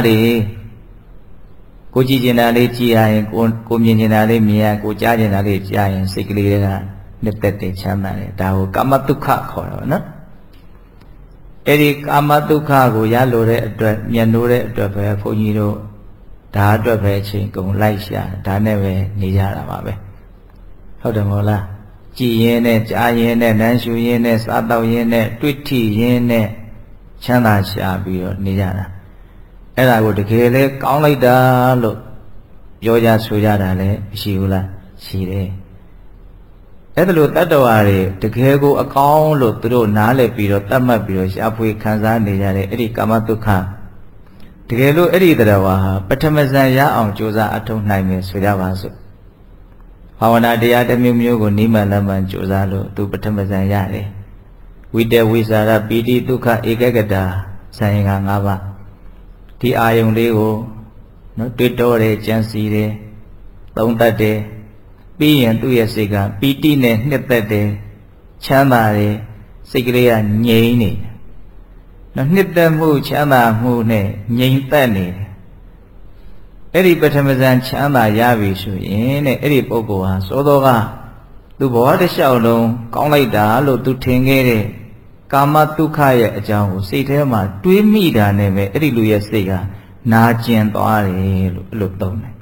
တွေကိုကြည့်ကျင်တာလေးကြည့်ရရင်ကိုကိုမြင်ကျင်တာလေးမြင်ရကိုကြားကျင်တာလေးကြားရင်စိတ်ကလေးတွေကနှစ်သက်တယ်ချမ်းသာတယ်ဒါကိုကာမတုခခေါ်တော့နော်အဲ့ဒီကာမတုခကိုရလိုတဲ့အတွက်မျက်နှိုးတဲ့အတွက်ပဲဘုန်းကြီးတို့ဒါအတွက်ပဲအချိန်ကုန်လိုက်ရှာဒါနဲ့ပဲနေကြတာပါပဲဟုတ်တယ်မဟုတ်လားကြည်ရင်နဲ့ကြားရင်နဲ့နမ်းရှူရင်နဲ့စားတော့ရင်နဲ့တွေ့ထိရင်နဲ့ချမ်းသာရှာပြီးတော့နေကြတာအဲ့ဒါကိုတကယ်လဲကောင်းလိုက်တာလို့ပြောကြဆိုကြတာလည်းမရှိဘူးလားရှိတယ်အဲ့ဒါလို့တတ္တဝါတွေတကယ်ကိုအကောင်းလို့သူတို့နားလည်ပြီးတော့တတ်မှတ်ပြီးတော့ရှားဖွေခံစားနေကြတဲ့အဲ့ဒီကာမတုခတကယ်လို့အဲ့ဒီတရားဝါဟာပထမဇန်ရအောင်ကြိုးစားအထောက်နိုင်မယ်ဆိုကြပါစို့ဘာဝနာတရားတစ်မျိုးမျိုးကိုနိမလမှန်ကြိုးစားလို့သူပထမဇန်ရတယ်ဝိတ္တဝိစာရပိတိဒုက္ခဧကဂတာဇန်ရင်က၅ပါးဒီအာယုံလေးကိုနော်တွေ့တော့တယ်ကြံစီတယ်သုံးတတ်တယ်ပြီးရင်သူ့ရဲ့စိတ်ကပီတိနဲ့နှစ်သက်တယ်ချမ်းသာတယ်စိတ်ကလေးကငြိမ်နေတယ်နော်နှစ်သက်မှုချမ်းသာမှုနဲ့ငြိမ်သက်နေတယ်အဲ့ဒီပထမဇန်ချမ်းသာရပြီဆိုရင်တဲ့အဲ့ဒီပုဂ္ဂိုလ်ဟာသောသောကသူဘဝတစ်လျှောက်လုံးကောင်းလိုက်တာလို့သူထင်ခဲ့တဲ့ကာမတုခရဲ့အကြောင်းကိုစိတ်ထဲမှာတွေးမိတာနဲ့ပဲအဲ့ဒီလူရဲ့စိတ်ကနာကျင်သွားတယ်လို့အဲ့လိုသုံးတယ်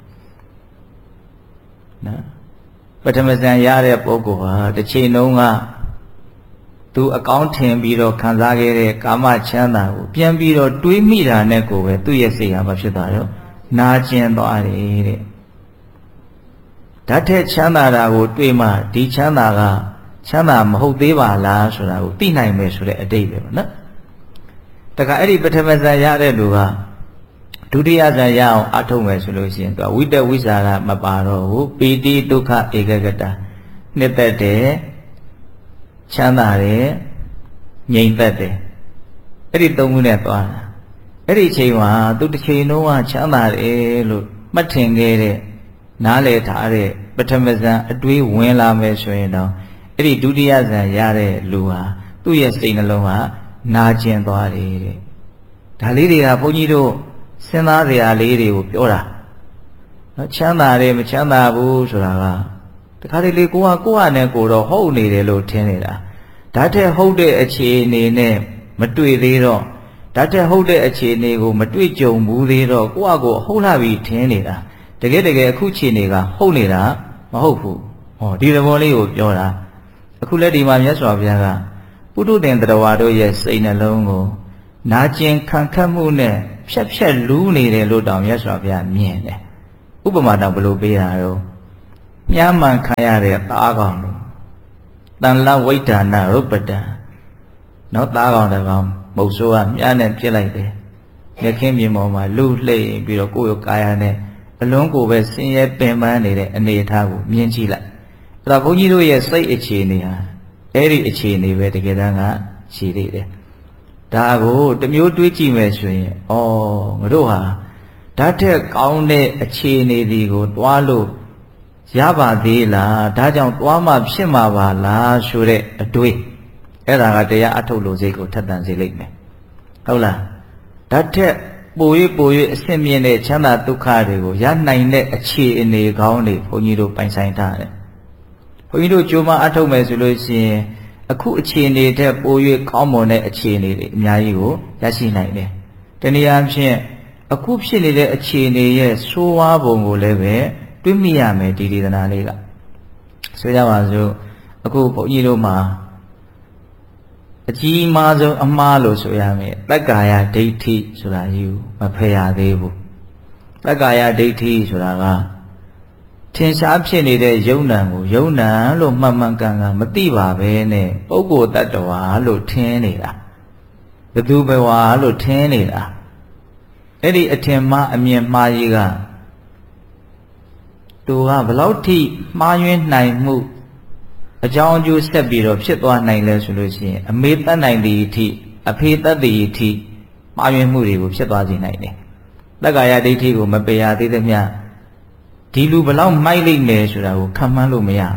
နော်ပထမဇန်ရတဲ့ပုဂ္ဂိုလ်ဟာတစ်ချိန်လုံးကသူအကောင်းထင်ပြီးတော့ခံစားခဲ့တဲ့ကာမချမ်းသာကိုပြန်ပြီးတော့တွေးမိတာနဲ့ကိုပဲသူ့ရဲ့စိတ်ဟာမဖြစ်သွားရောနာကျင်သွားတယ်တဲ့ဓာတ်ထက်ချမ်းသာတာကိုတွေးမှဒီချမ်းသာကချမ်းသာမဟုတ်သေးပါလားဆိုတာကိုသိနိုင်မယ်ဆိုတဲ့အတိတ်ပဲပေါ့နော်တခါအဲ့ဒီပထမဇန်ရတဲ့လူကဒုတိယဇန်ရအောင်အထုတ်မယ်ဆိုလို့ရှိရင်သူကဝိတ္တဝိစာရမပါတော့ဘူးပီတိဒုက္ခဧကဂတနှစ်သက်တယ်ချမ်းသာတယ်ငြိမ်သက်တယ်အဲ့ဒီသုံးခုနဲ့သွားတာအဲ့ဒီအချိန်မှာသူတစ်ချိန်လုံးကချမ်းသာတယ်လို့မှတ်ထင်ခဲ့တဲ့နားလည်ထားတဲ့ပထမဇန်အတွေးဝင်လာမယ်ဆိုရင်တော့အဲ့ဒီဒုတိယဇန်ရတဲ့လူဟာသူ့ရဲ့စိတ်နှလုံးကနာကျင်သွားတယ်တဲ့ဒါလေးတွေကဘုန်းကြီးတို့စဉ်းစားစရာလေးတွေကိုပြောတာနော်ချမ်းသာတယ်မချမ်းသာဘူးဆိုတာကတခါတလေကိုကကိုယ့်ဟာနဲ့ကိုယ်တော့ဟုတ်နေတယ်လို့ထင်နေတာဒါထက်ဟုတ်တဲ့အခြေအနေနဲ့မတွေ့သေးတော့ဒါထက်ဟုတ်တဲ့အခြေအနေကိုမတွေ့ကြုံဘူးသေးတော့ကိုယ့်ဟာကိုယ်ဟုတ်လာပြီထင်နေတာတကယ်တကယ်အခုအခြေအနေကဟုတ်နေတာမဟုတ်ဘူးဟောဒီသဘောလေးကိုပြောတာအခုလက်ဒီမှာမြတ်စွာဘုရားကပုပုထုသင်တရားဝါတို့ရဲ့စိတ်နှလုံးကိုနာကျင်ခံခတ်မှုနဲ့ဖြက်ဖြက်လူးနေတယ်လို့တောင်မြတ်စွာဘုရားမြင်တယ်ဥပမာတော့ဘယ်လိုပေးတာတော့မြားမှန်ခံရတဲ့သားကောင်လို့တန်လဝိဒါနရုပ္ပတံနော်သားကောင်တကောင်မုတ်ဆိုးကမြားနဲ့ပြစ်လိုက်တယ်လက်ခင်းပြင်ပေါ်မှာလူလှိမ့်ပြီးတော့ကိုယ့်ရဲ့ကာယနဲ့အလုံးကိုပဲဆင်းရဲပင်ပန်းနေတဲ့အနေအထားကိုမြင်ကြည့်လိုက်အဲ့ဒါဘုန်းကြီးတို့ရဲ့စိတ်အခြေအနေဟာအဲ့ဒီအခြေအနေပဲတကယ်တမ်းကရှိသေးတယ်ဒါကိုတမျိုးတွေးကြည့်မယ်ဆိုရင်ဩငါတို့ဟာဓာတ်ထက်ကောင်းတဲ့အခြေအနေတွေကိုတွားလို့ရပါသေးလားဒါကြောင့်တွားမှဖြစ်မှာပါလားဆိုတဲ့အတွေးအဲ့ဒါကတရားအထုတ်လို့စိတ်ကိုထက်သန်စေလိမ့်မယ်ဟုတ်လားဓာတ်ထက်ပို၍ပို၍အဆင့်မြင့်တဲ့ချမ်းသာဒုက္ခတွေကိုရနိုင်တဲ့အခြေအနေကောင်းတွေဘုန်းကြီးတို့ပိုင်ဆိုင်ထားတယ်ဘုန်းကြီးတို့ကြိုးမအထုတ်မယ်ဆိုလို့ရှိရင်အခုအခြေအနေတဲ့ပို၍ကောင်းမွန်တဲ့အခြေအနေတွေအများကြီးကိုရရှိနိုင်တယ်တနည်းအားဖြင့်အခုဖြစ်နေတဲ့အခြေအနေရဲ့ဆိုးဝါးပုံကိုလည်းပဲတွေးမိရမယ်ဒီဒေသနာလေးကဆိုကြပါစို့အခုဘုန်းကြီးတို့မှာအကြီးမားဆုံးအမှားလို့ဆိုရမယ်တက္ကာယဒိဋ္ဌိဆိုတာယူမဖယ်ရသေးဘူးတက္ကာယဒိဋ္ဌိဆိုတာကထင်ရှားဖြစ်နေတဲ့ယုံနံကိုယုံနံလို့မှန်မှန်ကန်ကန်မသိပါပဲနဲ့ပုဂ္ဂိုလ်တ attva လို့ထင်နေတာဘသူဘဝလို့ထင်နေတာအဲ့ဒီအထင်မှားအမြင်မှားကြီးကသူကဘလောက်ထိမှားယွင်းနိုင်မှုအကြောင်းအကျိုးဆက်ပြီးတော့ဖြစ်သွားနိုင်လဲဆိုလို့ရှိရင်အမေတတ်နိုင်သည့်အထိအဖေတတ်သည့်အထိမှားယွင်းမှုတွေကိုဖြစ်သွားစေနိုင်တယ်တက္ကာယဒိဋ္ဌိကိုမပယ်ရသေးသမျှဒီလူဘလောက်မိုက်လိမ့်မယ်ဆိုတာကိုခံမှန်းလို့မရ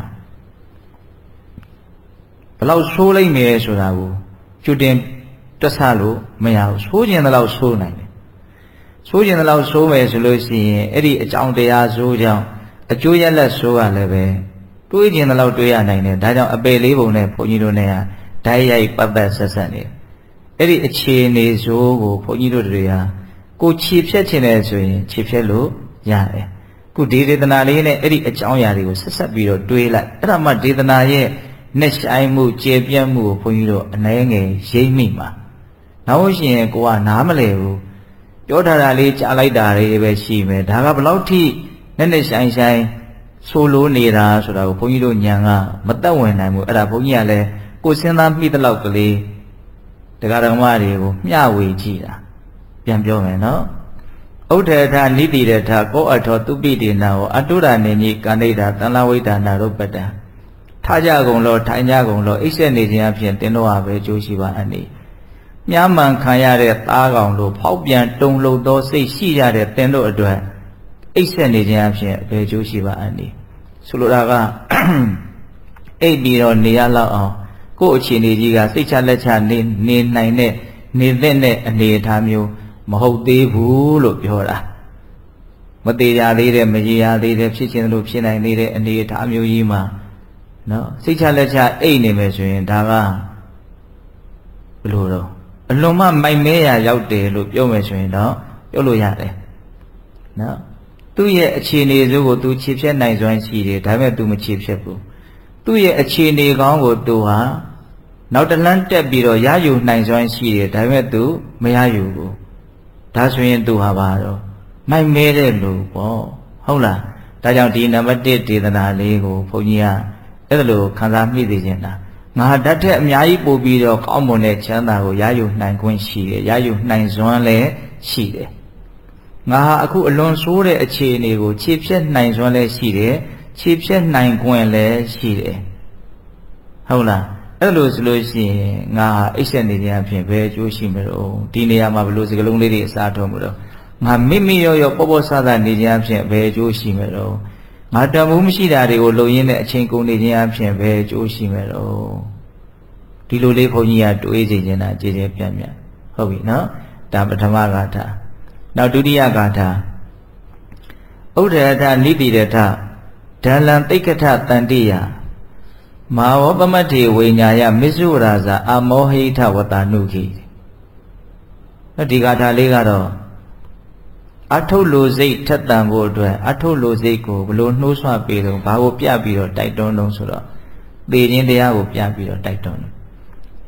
ဘလောက်ဆိုးလိမ့်မယ်ဆိုတာကိုကျွတ်တင်တွက်ဆလို့မရဘူးဆိုးခြင်းတလောက်ဆိုးနိုင်တယ်ဆိုးခြင်းတလောက်ဆိုးမယ်ဆိုလို့ရှိရင်အဲ့ဒီအကြောင်းတရားဆိုးကြောင့်အကျိုးရလဒ်ဆိုးရလည်းပဲတွေးခြင်းတလောက်တွေးရနိုင်တယ်ဒါကြောင့်အပယ်လေးပုံနဲ့ဘုန်းကြီးတို့နဲ့ဓာတ်ရိုက်ပတ်သက်ဆက်ဆက်နေအဲ့ဒီအခြေအနေဆိုးကိုဘုန်းကြီးတို့တွေဟာကိုခြေဖြတ်ခြင်းနဲ့ဆိုရင်ခြေဖြတ်လို့ရတယ်ခုဒီဒေသနာလေးနဲ့အဲ့ဒီအကြောင်းအရာတွေကိုဆက်ဆက်ပြီးတော့တွေးလိုက်အဲ့ဒါမှဒေသနာရဲ့နှက်ဆိုင်မှုကျေပြတ်မှုကိုဘုန်းကြီးတို့အနည်းငယ်ရိပ်မိမှာနောက်လို့ရှိရင်ကိုကနားမလဲဘူးပြောထားတာလေးကြားလိုက်တာလေးပဲရှိမယ်ဒါကဘလောက်ထိနှက်နှက်ဆိုင်ဆိုင်ဆိုလိုနေတာဆိုတာကိုဘုန်းကြီးတို့ညံကမသက်ဝင်နိုင်ဘူးအဲ့ဒါဘုန်းကြီးကလည်းကိုစဉ်းစားမိတဲ့လောက်ကလေးတရားဓမ္မတွေကိုမျှဝေကြည့်တာပြန်ပြောမယ်နော်ဥဒ္ဒေထနိတိရထကောအထောသူပိတေနာဟောအတုရနေကြီးကဏိတာတန်လဝိဒါနာရုပ္ပတံထားကြကုန်လို့ထိုင်ကြကုန်လို့အိပ်ဆက်နေခြင်းအပြင်တင်းတော့ပဲကြိုးရှိပါအနေမြားမှန်ခံရတဲ့သားကောင်လို့ဖောက်ပြန်တုံလှုပ်သောစိတ်ရှိရတဲ့တင်းတို့အတွက်အိပ်ဆက်နေခြင်းအပြင်အဘယ်ကြိုးရှိပါအနေဆိုလိုတာကအိပ်ပြီးတော့နေရလောက်အောင်ကိုယ့်အခြေအနေကြီးကစိတ်ချလက်ချနေနေနိုင်တဲ့နေတဲ့အနေအထားမျိုးမဟုတ်သေးဘူးလို့ပြောတာမသေးရသေးတဲ့မရေရသေးတဲ့ဖြစ်ခြင်းလို့ဖြစ်နိုင်သေးတဲ့အနေအထားမျိုးကြီးမှာနော်စိတ်ချလက်ချအိတ်နေမယ်ဆိုရင်ဒါကဘယ်လိုတော့အလွန်မှမိုက်မဲရရောက်တယ်လို့ပြောမယ်ဆိုရင်တော့ပြောလို့ရတယ်နော်သူ့ရဲ့အခြေအနေစိုးကိုသူခြေဖြတ်နိုင်စွမ်းရှိတယ်ဒါပေမဲ့သူမခြေဖြတ်ဘူးသူ့ရဲ့အခြေအနေကောင်းကိုသူဟာနောက်တလန်းတက်ပြီးတော့ရယူနိုင်စွမ်းရှိတယ်ဒါပေမဲ့သူမရယူဘူးဒါဆိုရင်သူဟာပါတော့မိုက်မဲတဲ့လူပေါ့ဟုတ်လားဒါကြောင့်ဒီနံပါတ်တစ်ဒေသနာလေးကိုဘုန်းကြီးကအဲ့ဒါလိုခံစားမိသိခြင်းလားငါဓာတ်ထက်အများကြီးပို့ပြီးတော့ကောင်းမွန်တဲ့ချမ်းသာကိုရယူနိုင်ခွင့်ရှိတယ်ရယူနိုင်စွမ်းလည်းရှိတယ်ငါဟာအခုအလွန်ဆိုးတဲ့အခြေအနေကိုခြေဖြတ်နိုင်စွမ်းလည်းရှိတယ်ခြေဖြတ်နိုင်ခွင့်လည်းရှိတယ်ဟုတ်လားအဲ့လိုဆိုလို့ရှိရင်ငါအိပ်ဆက်နေခြင်းအဖြစ်ပဲအကျိုးရှိမလို့ဒီနေရာမှာဘလို့စကလုံးလေးတွေအစားထုတ်မလို့ငါမိမိရောရောပေါ့ပေါ့ဆဆနေခြင်းအဖြစ်ပဲအကျိုးရှိမလို့ငါတန်ဖိုးမရှိတာတွေကိုလုံရင်းတဲ့အချိန်ကုန်နေခြင်းအဖြစ်ပဲအကျိုးရှိမလို့ဒီလိုလေးဘုန်းကြီးကတွေးစီခြင်းတာကြည်ကြဲပြန့်ပြန့်ဟုတ်ပြီနော်ဒါပထမဂါထာနောက်ဒုတိယဂါထာဥဒ္ဒေထနိတိရထဒလံတိက္ခထတန္တိယမာဝပမတ္ထေဝိညာယမစ္ဆုရာဇာအမောဟိထဝတနုခိဒီဂါထာလေးကတော့အထုလိုစိတ်ထက်သန်ဖို့အတွက်အထုလိုစိတ်ကိုဘလို့နှိုးဆွပေးတော့ဘာကိုပြပြီးတော့တိုက်တွန်းတော့ဆိုတော့သေခြင်းတရားကိုပြပြီးတော့တိုက်တွန်းတယ်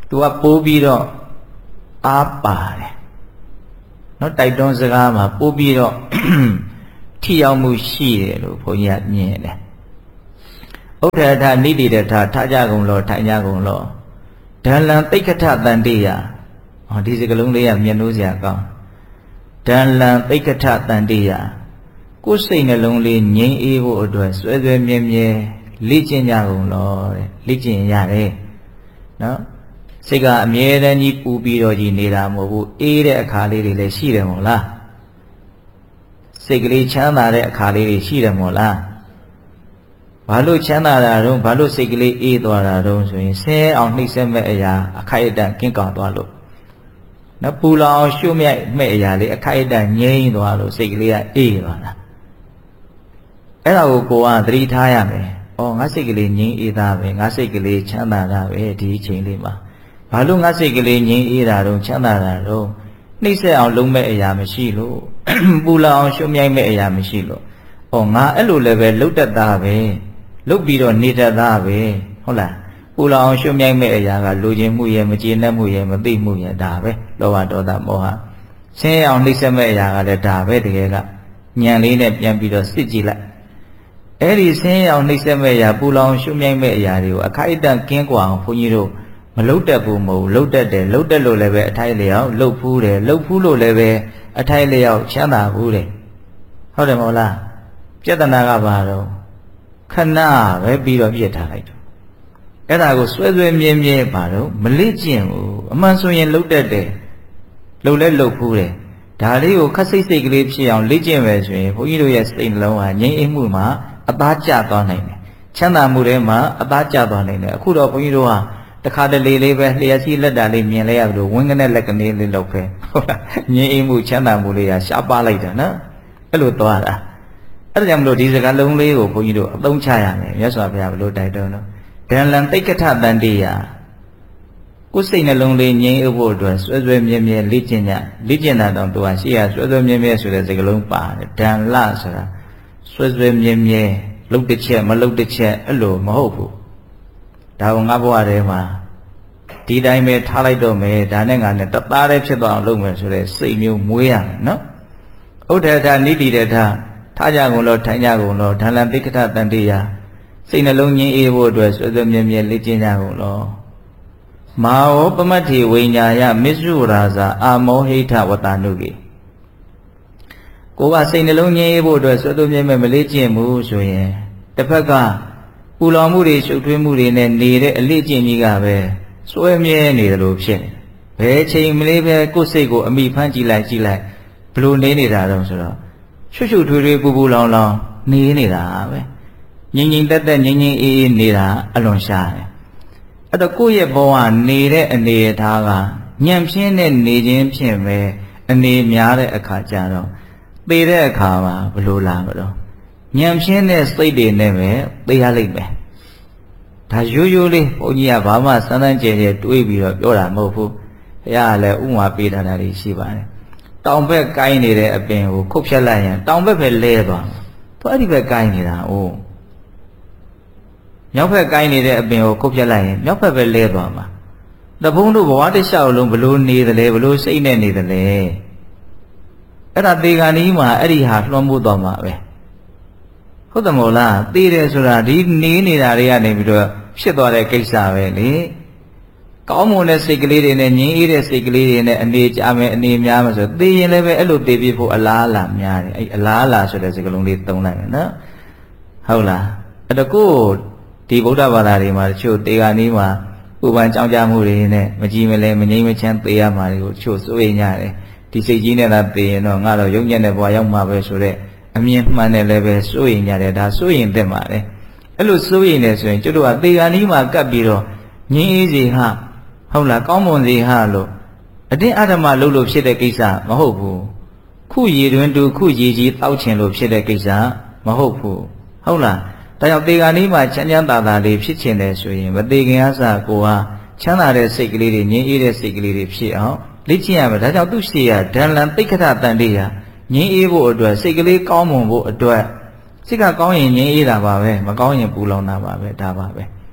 သူကပိုးပြီးတော့အားပါတယ်နော်တိုက်တွန်းစကားမှာပိုးပြီးတော့ထိရောက်မှုရှိတယ်လို့ဘုန်းကြီးကမြင်တယ်ဥဒ္ဒထနိတိတထထားကြကုန်လောထိုင်ကြကုန်လောဒလံသိက္ခထတန်တိယဟောဒီစကလုံးလေးကမျက်နှိုးစရာကောင်းဒလံသိက္ခထတန်တိယကိုယ်စိတ်နှလုံးလေးငြိမ်းအေးဖို့အတွက်ဆွဲဆွဲမြဲမြဲလေ့ကျင့်ကြကုန်လောတဲ့လေ့ကျင့်ရတယ်နော်စိတ်ကအမြဲတမ်းကြီးပူပြီးတော့ကြီးနေတာမဟုတ်ဘူးအေးတဲ့အခါလေးတွေလည်းရှိတယ်မို့လားစိတ်ကလေးချမ်းသာတဲ့အခါလေးတွေရှိတယ်မို့လားဘာလို့ချမ်းသာတာတော့ဘာလို့စိတ်ကလေးအေးသွားတာတော့ဆိုရင်ဆင်းအောင်နှိမ့်ဆက်မဲ့အရာအခိုက်အတန့်ကင်းကောင်းသွားလို့နော်ပူလောင်ရှုမြိုက်မဲ့အရာလေးအခိုက်အတန့်ငြိမ်းသွားလို့စိတ်ကလေးကအေးသွားတာအဲ့ဒါကိုကိုကသတိထားရမယ်။အော်ငါစိတ်ကလေးငြိမ်းအေးသားပဲငါစိတ်ကလေးချမ်းသာတာပဲဒီအချိန်လေးမှာဘာလို့ငါစိတ်ကလေးငြိမ်းအေးတာတော့ချမ်းသာတာတော့နှိမ့်ဆက်အောင်လုံးမဲ့အရာမရှိလို့ပူလောင်အောင်ရှုမြိုက်မဲ့အရာမရှိလို့အော်ငါအဲ့လိုလည်းပဲလှုပ်တတ်တာပဲလှုပ်ပြီးတော့နေတတ်တာပဲဟုတ်လားပူလောင်အောင်ရှုမြိုက်မဲ့အရာကလူချင်းမှုရဲ့မကျေနပ်မှုရဲ့မသိမှုရဲ့ဒါပဲလောဘဒေါသမောဟဆင်းရဲအောင်နှိမ့်ဆက်မဲ့အရာကလည်းဒါပဲတကယ်ကဉာဏ်လေးနဲ့ပြန်ပြီးတော့စစ်ကြည့်လိုက်အဲ့ဒီဆင်းရဲအောင်နှိမ့်ဆက်မဲ့အရာပူလောင်ရှုမြိုက်မဲ့အရာတွေကိုအခိုက်အတန့်ကင်းကွာအောင်ဘုန်းကြီးတို့မလှုပ်တတ်ဘူးမဟုတ်လှုပ်တတ်တယ်လှုပ်တတ်လို့လည်းပဲအထိုက်လျောက်လှုပ်ဖူးတယ်လှုပ်ဖူးလို့လည်းပဲအထိုက်လျောက်ချမ်းသာဘူးတယ်ဟုတ်တယ်မဟုတ်လားပြဿနာကဘာတော့ခဏပဲပြီးတော့ပြစ်ထားလိုက်တော့အဲ့ဒါကိုဆွဲဆွဲမြဲမြဲပါတော့မလေ့ကျင့်ဘူးအမှန်ဆိုရင်လှုပ်တတ်တယ်လှုပ်လဲလှုပ်ဖူးတယ်ဒါလေးကိုခက်စိတ်စိတ်ကလေးဖြစ်အောင်လေ့ကျင့်မယ်ဆိုရင်ဘုန်းကြီးတို့ရဲ့စိတ်နှလုံးဟာငြိမ်းအေးမှုမှာအသားကျသွားနိုင်တယ်ချမ်းသာမှုတွေမှာအသားကျသွားနိုင်တယ်အခုတော့ဘုန်းကြီးတို့ဟာတခါတလေလေးပဲလျှက်စီးလက်တာလေးမြင်လဲရလို့ဝင်းကနေလက်ကနေလေးလောက်ပဲဟုတ်လားငြိမ်းအေးမှုချမ်းသာမှုလေးဟာရှားပါလိုက်တာနော်အဲ့လိုသွားတာအဲ့ဒါကြောင့်မလို့ဒီစကားလုံးလေးကိုဘုန်းကြီးတို့အသုံးချရမယ်မြတ်စွာဘုရားဘလို့တိုက်တွန်းတော့ဒလံသိက္ခထတန်တိယကိုယ်စိတ်နှလုံးလေးငြိမ်းအေးဖို့အတွက်ဆွဲဆွဲမြဲမြဲလေ့ကျင့်ကြလေ့ကျင့်တာတော့သူကရှိရဆွဲဆွဲမြဲမြဲဆိုတဲ့စကားလုံးပါတယ်ဒံလဆိုတာဆွဲဆွဲမြဲမြဲလှုပ်တစ်ချက်မလှုပ်တစ်ချက်အဲ့လိုမဟုတ်ဘူးဒါကငါဘဝထဲမှာဒီတိုင်းပဲထားလိုက်တော့မယ်ဒါနဲ့ငါနဲ့တသားတည်းဖြစ်သွားအောင်လုပ်မယ်ဆိုတဲ့စိတ်မျိုးမွေးရမယ်နော်ဥဒ္ဒထနိတိတထထားကြကုန်လို့ထိုင်ကြကုန်လို့ဒလံသိက္ခထတန်တိယစိတ်နှလုံးငြိမ်းအေးဖို့အတွက်ဆွေးဆွေးမြဲမြဲလေ့ကျင့်ကြကုန်လို့မာဝပမတ္ထိဝိညာယမစ္စုရာဇာအာမောဟိထဝတ္တနုကိကိုကစိတ်နှလုံးငြိမ်းအေးဖို့အတွက်ဆွေးဆွေးမြဲမြဲမလေ့ကျင့်ဘူးဆိုရင်တစ်ဖက်ကပူလောင်မှုတွေရှုပ်ထွေးမှုတွေနဲ့နေတဲ့အလေ့ကျင့်ကြီးကပဲစွဲမြဲနေတယ်လို့ဖြစ်နေဘယ်ချိန်မလေးပဲကိုယ်စိတ်ကိုအမိဖမ်းကြည့်လိုက်ကြည့်လိုက်ဘလို့နေနေတာတော့ဆိုတော့ရှုပ်ရှုပ်ထွေးထွေးပူပူလောင်လောင်နေနေတာပဲငြိမ်ငြိမ်သက်သက်ငြိမ်ငြိမ်အေးအေးနေတာအလွန်ရှားတယ်အဲ့တော့ကိုယ့်ရဲ့ဘဝနေတဲ့အနေအထားကညံပြင်းတဲ့နေခြင်းဖြင့်ပဲအနေများတဲ့အခါကျတော့သေတဲ့အခါမှာဘလို့လာမလို့ညံပြင်းတဲ့စိတ်တွေနဲ့ပဲသေရလိမ့်မယ်ဒါရိုးရိုးလေးဘုန်းကြီးကဘာမှစမ်းစမ်းကြဲကြဲတွေးပြီးတော့ပြောတာမဟုတ်ဘူးဘုရားကလည်းဥမာပေးထားတာတွေရှိပါတယ်တောင်ဘက်ကိုင်းနေတဲ့အပင်ကိုခုတ်ဖြတ်လိုက်ရင်တောင်ဘက်ပဲလဲသွားမှာသူအဲ့ဒီဘက်ကိုင်းနေတာအိုးမြောက်ဘက်ကိုင်းနေတဲ့အပင်ကိုခုတ်ဖြတ်လိုက်ရင်မြောက်ဘက်ပဲလဲသွားမှာတဘုံတို့ဘဝတစ်လျှောက်လုံးဘလို့နေသလဲဘလို့စိတ်နဲ့နေသလဲအဲ့ဒါသေကံကြီးမှာအဲ့ဒီဟာလွှမ်းမိုးသွားမှာပဲဟုတ်တယ်မို့လားသေတယ်ဆိုတာဒီနေနေတာတွေကနေပြီးတော့ဖြစ်သွားတဲ့ကိစ္စပဲလေကောင်းမွန်တဲ့စိတ်ကလေးတွေနဲ့ငြိမ်းအေးတဲ့စိတ်ကလေးတွေနဲ့အနေကြမယ်အနေများမယ်ဆိုသေရင်လည်းပဲအဲ့လိုသေပြဖို့အလားအလာများတယ်အဲ့အလားအလာဆိုတဲ့စကားလုံးလေးသုံးလိုက်မယ်နော်ဟုတ်လားအဲ့တော့ကိုဒီဗုဒ္ဓဘာသာတွေမှာတချို့သေကံကြီးမှာဥပန်ကြောင်းကြမှုတွေနဲ့မကြည်မလဲမငြိမ်းမချမ်းသေရမှာတွေကိုတချို့စိုးရိမ်ကြတယ်ဒီစိတ်ကြီးနဲ့သာသေရင်တော့ငါတော့ရုပ်ညက်တဲ့ဘဝရောက်မှာပဲဆိုတဲ့အမြင်မှန်တယ်လည်းပဲစိုးရိမ်ကြတယ်ဒါစိုးရိမ်သင့်ပါတယ်အဲ့လိုစိုးရိမ်နေဆိုရင်ကျွတ်တို့ကသေကံကြီးမှာကပ်ပြီးတော့ငြင်းအေးစီဟာဟုတ်လားကောင်းမွန်စီဟာလို့အတင်းအဓမ္မလုပ်လို့ဖြစ်တဲ့ကိစ္စမဟုတ်ဘူးခုရည်တွင်တူခုရည်ကြီးတောက်ချင်လို့ဖြစ်တဲ့ကိစ္စမဟုတ်ဘူးဟုတ်လားဒါကြောင့်သေကံကြီးမှာချမ်းချမ်းသာသာလေးဖြစ်ချင်တယ်ဆိုရင်မသေခင်အစကိုဟာချမ်းသာတဲ့စိတ်ကလေးတွေငြင်းအေးတဲ့စိတ်ကလေးတွေဖြစ်အောင်လေ့ကျင့်ရမယ်ဒါကြောင့်သူရှိရဒလံသိက္ခထတန်တိယငြင်းအေးဖို့အတွက်စိတ်ကလေးကောင်းမွန်ဖို့အတွက်စိတ်ကကောင်းရင်ငြင်းအေးတာပါပဲမကောင်းရင်ပူလောင်တာပါပဲဒါပါပဲ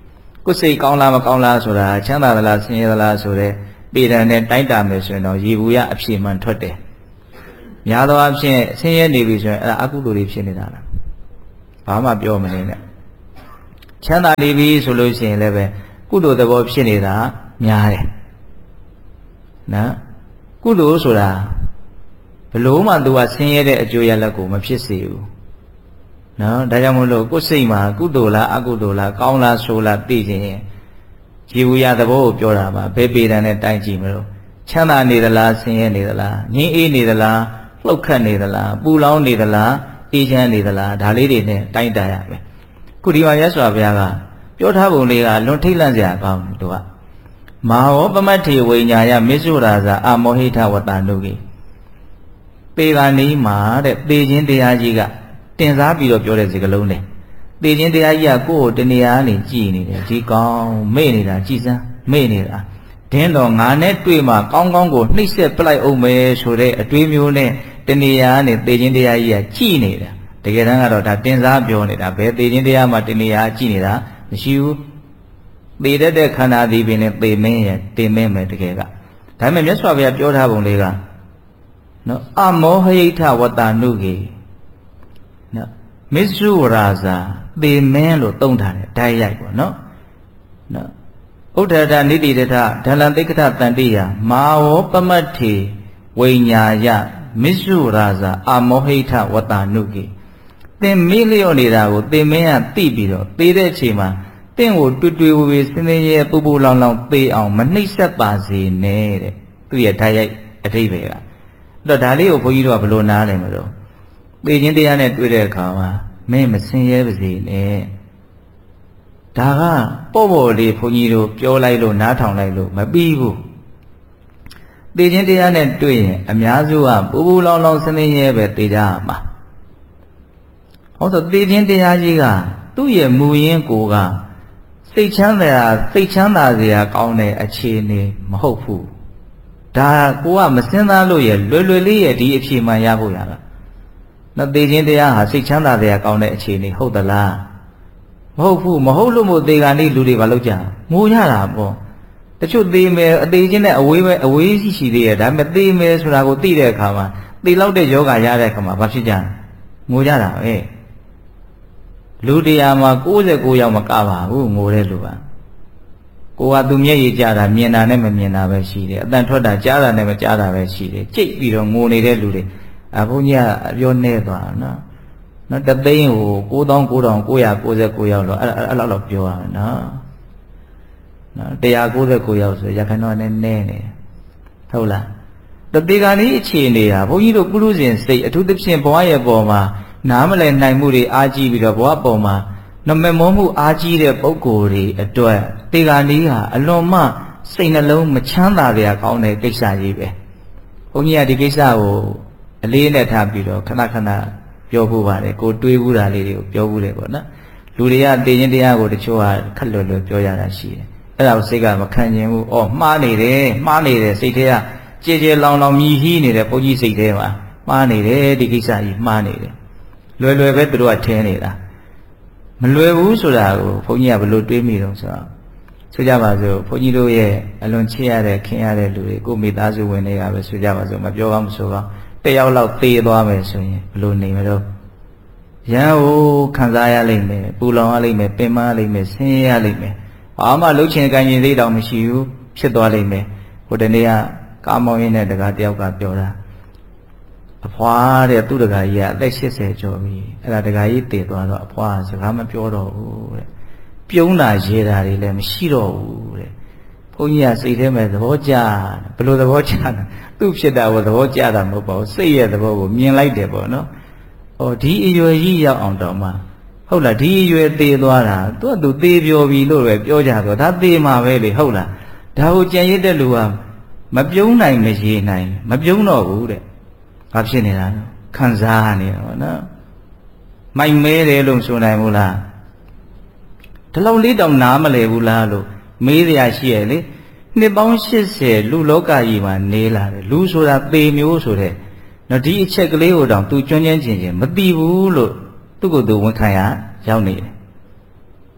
ကိုယ်စိတ်ကောင်းလားမကောင်းလားဆိုတာချမ်းသာသလားဆင်းရဲသလားဆိုတဲ့ပေဒံနဲ့တိုက်တာမယ်ဆိုရင်တော့ရေဘူးရအဖြေမှန်ထွက်တယ်များသောအားဖြင့်ဆင်းရဲနေပြီဆိုရင်အဲ့ဒါအကုသိုလ်တွေဖြစ်နေတာလားဘာမှပြောမနေနဲ့ချမ်းသာနေပြီဆိုလို့ရှိရင်လည်းပဲကုသိုလ်သဘောဖြစ်နေတာများတယ်နော်ကုသိုလ်ဆိုတာဘလို့မှသူကဆင်းရဲတဲ့အကျိုးရလဒ်ကိုမဖြစ်စေဘူးနော်ဒါကြောင့်မို့လို့ကိုယ်စိတ်မှာကုသိုလ်လားအကုသိုလ်လားကောင်းလားဆိုးလားသိခြင်းရင်ကြည်ဝရသဘောကိုပြောတာပါဘယ်ပေတံနဲ့တိုင်းကြည့်မလို့ချမ်းသာနေသလားဆင်းရဲနေသလားငြင်းအေးနေသလားလှုပ်ခတ်နေသလားပူလောင်နေသလားအေးချမ်းနေသလားဒါလေးတွေနဲ့တိုင်းတာရမယ်ခုဒီမှာရသော်ဘုရားကပြောထားပုံလေးကလွန်ထိတ်လန့်စရာကောင်းတယ်သူကမဟာဝပမတ္ထေဝိညာယမေစုရာဇာအမောဟိထဝတ္တနုကေပေကနီးမှာတဲ့ပေခြင်းတရားကြီးကတင်စားပြီးတော့ပြောတဲ့စကားလုံးနဲ့ပေခြင်းတရားကြီးကကိုယ့်ကိုတဏှာနဲ့ကြည်နေတယ်ဒီကောင်းမေ့နေတာကြည်စမ်းမေ့နေတာဒင်းတော်ငါနဲ့တွေ့မှကောင်းကောင်းကိုနှိမ့်ဆက်ပလိုက်အောင်မယ်ဆိုတဲ့အတွေးမျိုးနဲ့တဏှာနဲ့ပေခြင်းတရားကြီးကကြည်နေတာတကယ်တမ်းကတော့ဒါတင်စားပြောနေတာဘယ်ပေခြင်းတရားမှာတဏှာကြည်နေတာမရှိဘူးပေတတ်တဲ့ခန္ဓာဒီပင်နဲ့ပေမင်းရဲ့တင်မင်းမယ်တကယ်ကဒါပေမဲ့မြတ်စွာဘုရားပြောထားပုံလေးကနော်အမောဟိထဝတ္တနုကေနော်မစ္စုရာဇာပေမင်းလို့သုံးထားတယ်ဓာတ်ရိုက်ပေါ့နော်နော်ဥဒ္ဒတနိတိတထဒလံသိက္ခတတန်တိယမာဝပမတ္ထေဝိညာယမစ္စုရာဇာအမောဟိထဝတ္တနုကေသင်မေ့လျော့နေတာကိုသင်မင်းကသိပြီးတော့သေတဲ့အချိန်မှာတင့်ကိုတွေ့တွေ့ဝေဝေစင်းစင်းရဲပူပူလောင်လောင်သေအောင်မနှိမ့်ဆက်ပါစေနဲ့တဲ့သူရဲ့ဓာတ်ရိုက်အဓိပ္ပာယ်ကအဲ့တော့ဒါလေးကိုဘုန်းကြီးတို့ကဘယ်လိုနားလဲမလို့သေခြင်းတရားနဲ့တွေ့တဲ့အခါမှာမင်းမစင်ရဲပါစေနဲ့ဒါကပေါ့ပေါ့လေးဘုန်းကြီးတို့ပြောလိုက်လို့နားထောင်လိုက်လို့မပြီးဘူးသေခြင်းတရားနဲ့တွေ့ရင်အများစုကပူပူလောင်လောင်စင်းစင်းရဲပဲသေကြရမှာဟုတ်ဆိုသေခြင်းတရားကြီးကသူ့ရဲ့မူရင်းကိုကစိတ်ချမ်းသာစိတ်ချမ်းသာစရာကောင်းတဲ့အခြေအနေမဟုတ်ဘူးဒါကိုကမစင်သားလို့ရလွယ်လွယ်လေးရဒီအဖြေမှန်ရဖို့ရတာနော်သေခြင်းတရားဟာစိတ်ချမ်းသာစရာကောင်းတဲ့အခြေအနေဟုတ်သလားမဟုတ်ဘူးမဟုတ်လို့မို့သေကံလေးလူတွေဘာလုပ်ကြငိုကြတာပေါ့တချို့သေမယ်အသေးချင်းနဲ့အဝေးပဲအဝေးရှိရှိသေးရဒါပေမဲ့သေမယ်ဆိုတာကိုသိတဲ့အခါမှာသေလောက်တဲ့ယောဂရတဲ့အခါမှာဘာဖြစ်ကြငိုကြတာပဲလူတရားမှာ၉၉ယောက်မကပါဘူးငိုတဲ့လူကကိုကသူမျက်ရည်ကျတာမြင်တာနဲ့မမြင်တာပဲရှိတယ်အတန်ထွက်တာကြားတာနဲ့မကြားတာပဲရှိတယ်ကြိတ်ပြီးတော့ငိုနေတဲ့လူတွေအဘုန်းကြီးကအပြောနေသွားနော်နော်တသိန်းဟို၉သောင်း၉ထောင်၉ရာ၉၉ယောက်လို့အဲ့အဲ့လောက်တော့ပြောရမယ်နော်နော်၁၉၉ယောက်ဆိုရခိုင်တော့နည်းနည်းနေဟုတ်လားတတိကနေ့အခြေအနေဟာဘုန်းကြီးတို့ပုရုဇဉ်စိတ်အထူးသဖြင့်ဘဝရဲ့ပေါ်မှာနားမလည်နိုင်မှုတွေအားကြီးပြီးတော့ဘဝပေါ်မှာနမမောမှုအားကြီးတဲ့ပုဂ္ဂိုလ်တွေအတွက်တေဂာနီးဟာအလွန်မှစိတ်နှလုံးမချမ်းသာကြကောင်းတဲ့ကိစ္စကြီးပဲဘုန်းကြီးကဒီကိစ္စကိုအလေးနဲ့ထားပြီးတော့ခဏခဏပြောဖို့ပါတယ်ကိုတွေးဘူးတာလေးတွေကိုပြောဘူးတယ်ပေါ့နော်လူတွေကတေခြင်းတရားကိုတချို့ကခက်လွယ်လွယ်ပြောရတာရှိတယ်အဲ့ဒါကိုစိတ်ကမခံကျင်ဘူးအော်မှားနေတယ်မှားနေတယ်စိတ်ထဲကကြည်ကြည်လောင်လောင်မြည်ဟီးနေတဲ့ဘုန်းကြီးစိတ်ထဲမှာမှားနေတယ်ဒီကိစ္စကြီးမှားနေတယ်လွယ်လွယ်ပဲသူတို့ကထင်းနေတာမလွယ်ဘူးဆိုတာကိုဘုန်းကြီးကဘယ်လိုတွေးမိတော့ဆိုတော့ဆိုကြပါစို့ဘုန်းကြီးတို့ရဲ့အလွန်ချစ်ရတဲ့ခင်ရတဲ့လူတွေကိုမိသားစုဝင်တွေကပဲဆိုကြပါစို့မပြောကောင်းမဆိုကောင်းတယောက်လောက်သေသွားမယ်ဆိုရင်ဘယ်လိုနေမလို့ရန်ကိုခံစားရလိမ့်မယ်ပူလောင်ရလိမ့်မယ်ပင်မရလိမ့်မယ်ဆင်းရဲရလိမ့်မယ်ဘာမှလှုပ်ချင်ကြင်ရင်သေးတောင်မရှိဘူးဖြစ်သွားလိမ့်မယ်ဟိုတနေ့ကကားမောင်းရင်းနဲ့တကားတယောက်ကပြောတာအဖွာတဲ့သူ့တကာကြီးကအသက်၈၀ကျော်ပြီအဲ့ဒါတကာကြီးတည်သွားတော့အဖွာစကားမပြောတော့ဘူးတဲ့ပြုံးတာရေတာတွေလည်းမရှိတော့ဘူးတဲ့ဘုန်းကြီးကစိတ်ထဲမှာသဘောကျဘယ်လိုသဘောကျတာသူ့ဖြစ်တာကိုသဘောကျတာမဟုတ်ပါဘူးစိတ်ရဲ့သဘောကိုမြင်လိုက်တယ်ပေါ့နော်။အော်ဒီအရွယ်ကြီးရောက်အောင်တော့မှဟုတ်လားဒီအရွယ်သေးသွားတာသူကသူသေးပြောပြီလို့ပဲပြောကြတော့ဒါသေးမှာပဲလေဟုတ်လားဒါကိုကြံရစ်တဲ့လူကမပြုံးနိုင်မရေနိုင်မပြုံးတော့ဘူးတဲ့ဘာဖြစ်နေတာလဲခံစားနေတာပေါ့နော်မိုက်မဲတယ်လို့ဆိုနိုင်ဘူးလားဒီလောက်လေးတောင်နားမလဲဘူးလားလို့မေးရရှိရလေနှစ်ပေါင်း၈၀လူလောကကြီးမှာနေလာတယ်လူဆိုတာသေမျိုးဆိုတဲ့နော်ဒီအချက်ကလေးကိုတောင်သူကျွမ်းကျင်ချင်းချင်းမသိဘူးလို့သူ့ကိုယ်သူဝန်ခံရရောက်နေတယ်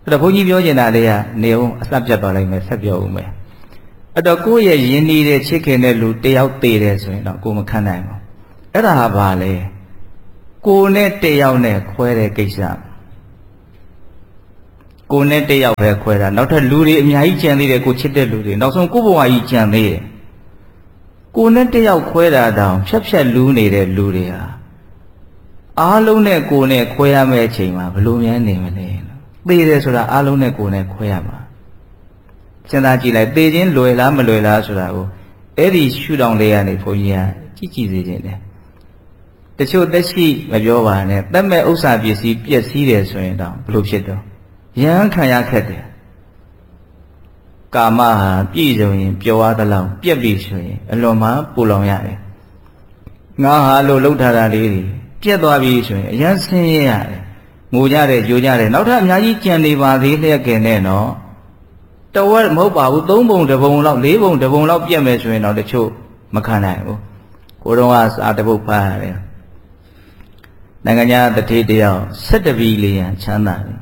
အဲ့တော့ဘုန်းကြီးပြောချင်တာလေးကနေအောင်အစပြတ်သွားလိုက်မယ်ဆက်ပြောဦးမယ်အဲ့တော့ကိုယ့်ရဲ့ယဉ်နေတဲ့ချစ်ခင်တဲ့လူတယောက်သေးတယ်ဆိုရင်တော့ကိုမခံနိုင်ဘူးအဲ့ဒါဟာဘာလဲကိုနဲ့တယောက်နဲ့ခွဲတဲ့ကိစ္စကိုနဲ့တယောက်ပဲခွဲတာနောက်ထပ်လူတွေအများကြီးကြံသေးတယ်ကိုချစ်တဲ့လူတွေနောက်ဆုံးကိုဘဝကြီးကြံသေးတယ်ကိုနဲ့တယောက်ခွဲတာတောင်ဖြတ်ဖြတ်လူနေတဲ့လူတွေဟာအားလုံးနဲ့ကိုနဲ့ခွဲရမယ့်အချိန်မှာဘလို့များနေမလဲသေတယ်ဆိုတာအားလုံးနဲ့ကိုနဲ့ခွဲရမှာစဉ်းစားကြည့်လိုက်သေခြင်းလွယ်လားမလွယ်လားဆိုတာကိုအဲ့ဒီရှုထောင့်လေးကနေဘုန်းကြီးကကြည့်ကြည့်စေခြင်းတယ်တချို့သက်ရှိမပြောပါနဲ့တတ်မဲ့ဥစ္စာပစ္စည်းပျက်စီးတယ်ဆိုရင်တော့ဘလို့ဖြစ်တော့ရဟန်းခံရခက်တယ်ကာမဟာပြည့်စုံရင်ပျော်ရသလောက်ပြက်ပြီဆိုရင်အလွန်မှပူလောင်ရတယ်ငါဟာလို့လှုပ်ထားတာလေးတွေပြက်သွားပြီဆိုရင်အရန်ဆင်းရဲရတယ်ငိုကြတယ်ကြိုကြတယ်နောက်ထပ်အများကြီးကြံနေပါသေးလျက်ကဲနဲ့နော်တဝက်မဟုတ်ပါဘူးသုံးပုံတစ်ပုံလောက်လေးပုံတစ်ပုံလောက်ပြက်မယ်ဆိုရင်တော့တချို့မခံနိုင်ဘူးကိုတော့ကစာတပုတ်ဖတ်ရတယ်နိုင်ငံခြားတတိတယောက်၁၇ဘီလီယံချမ်းသာတယ်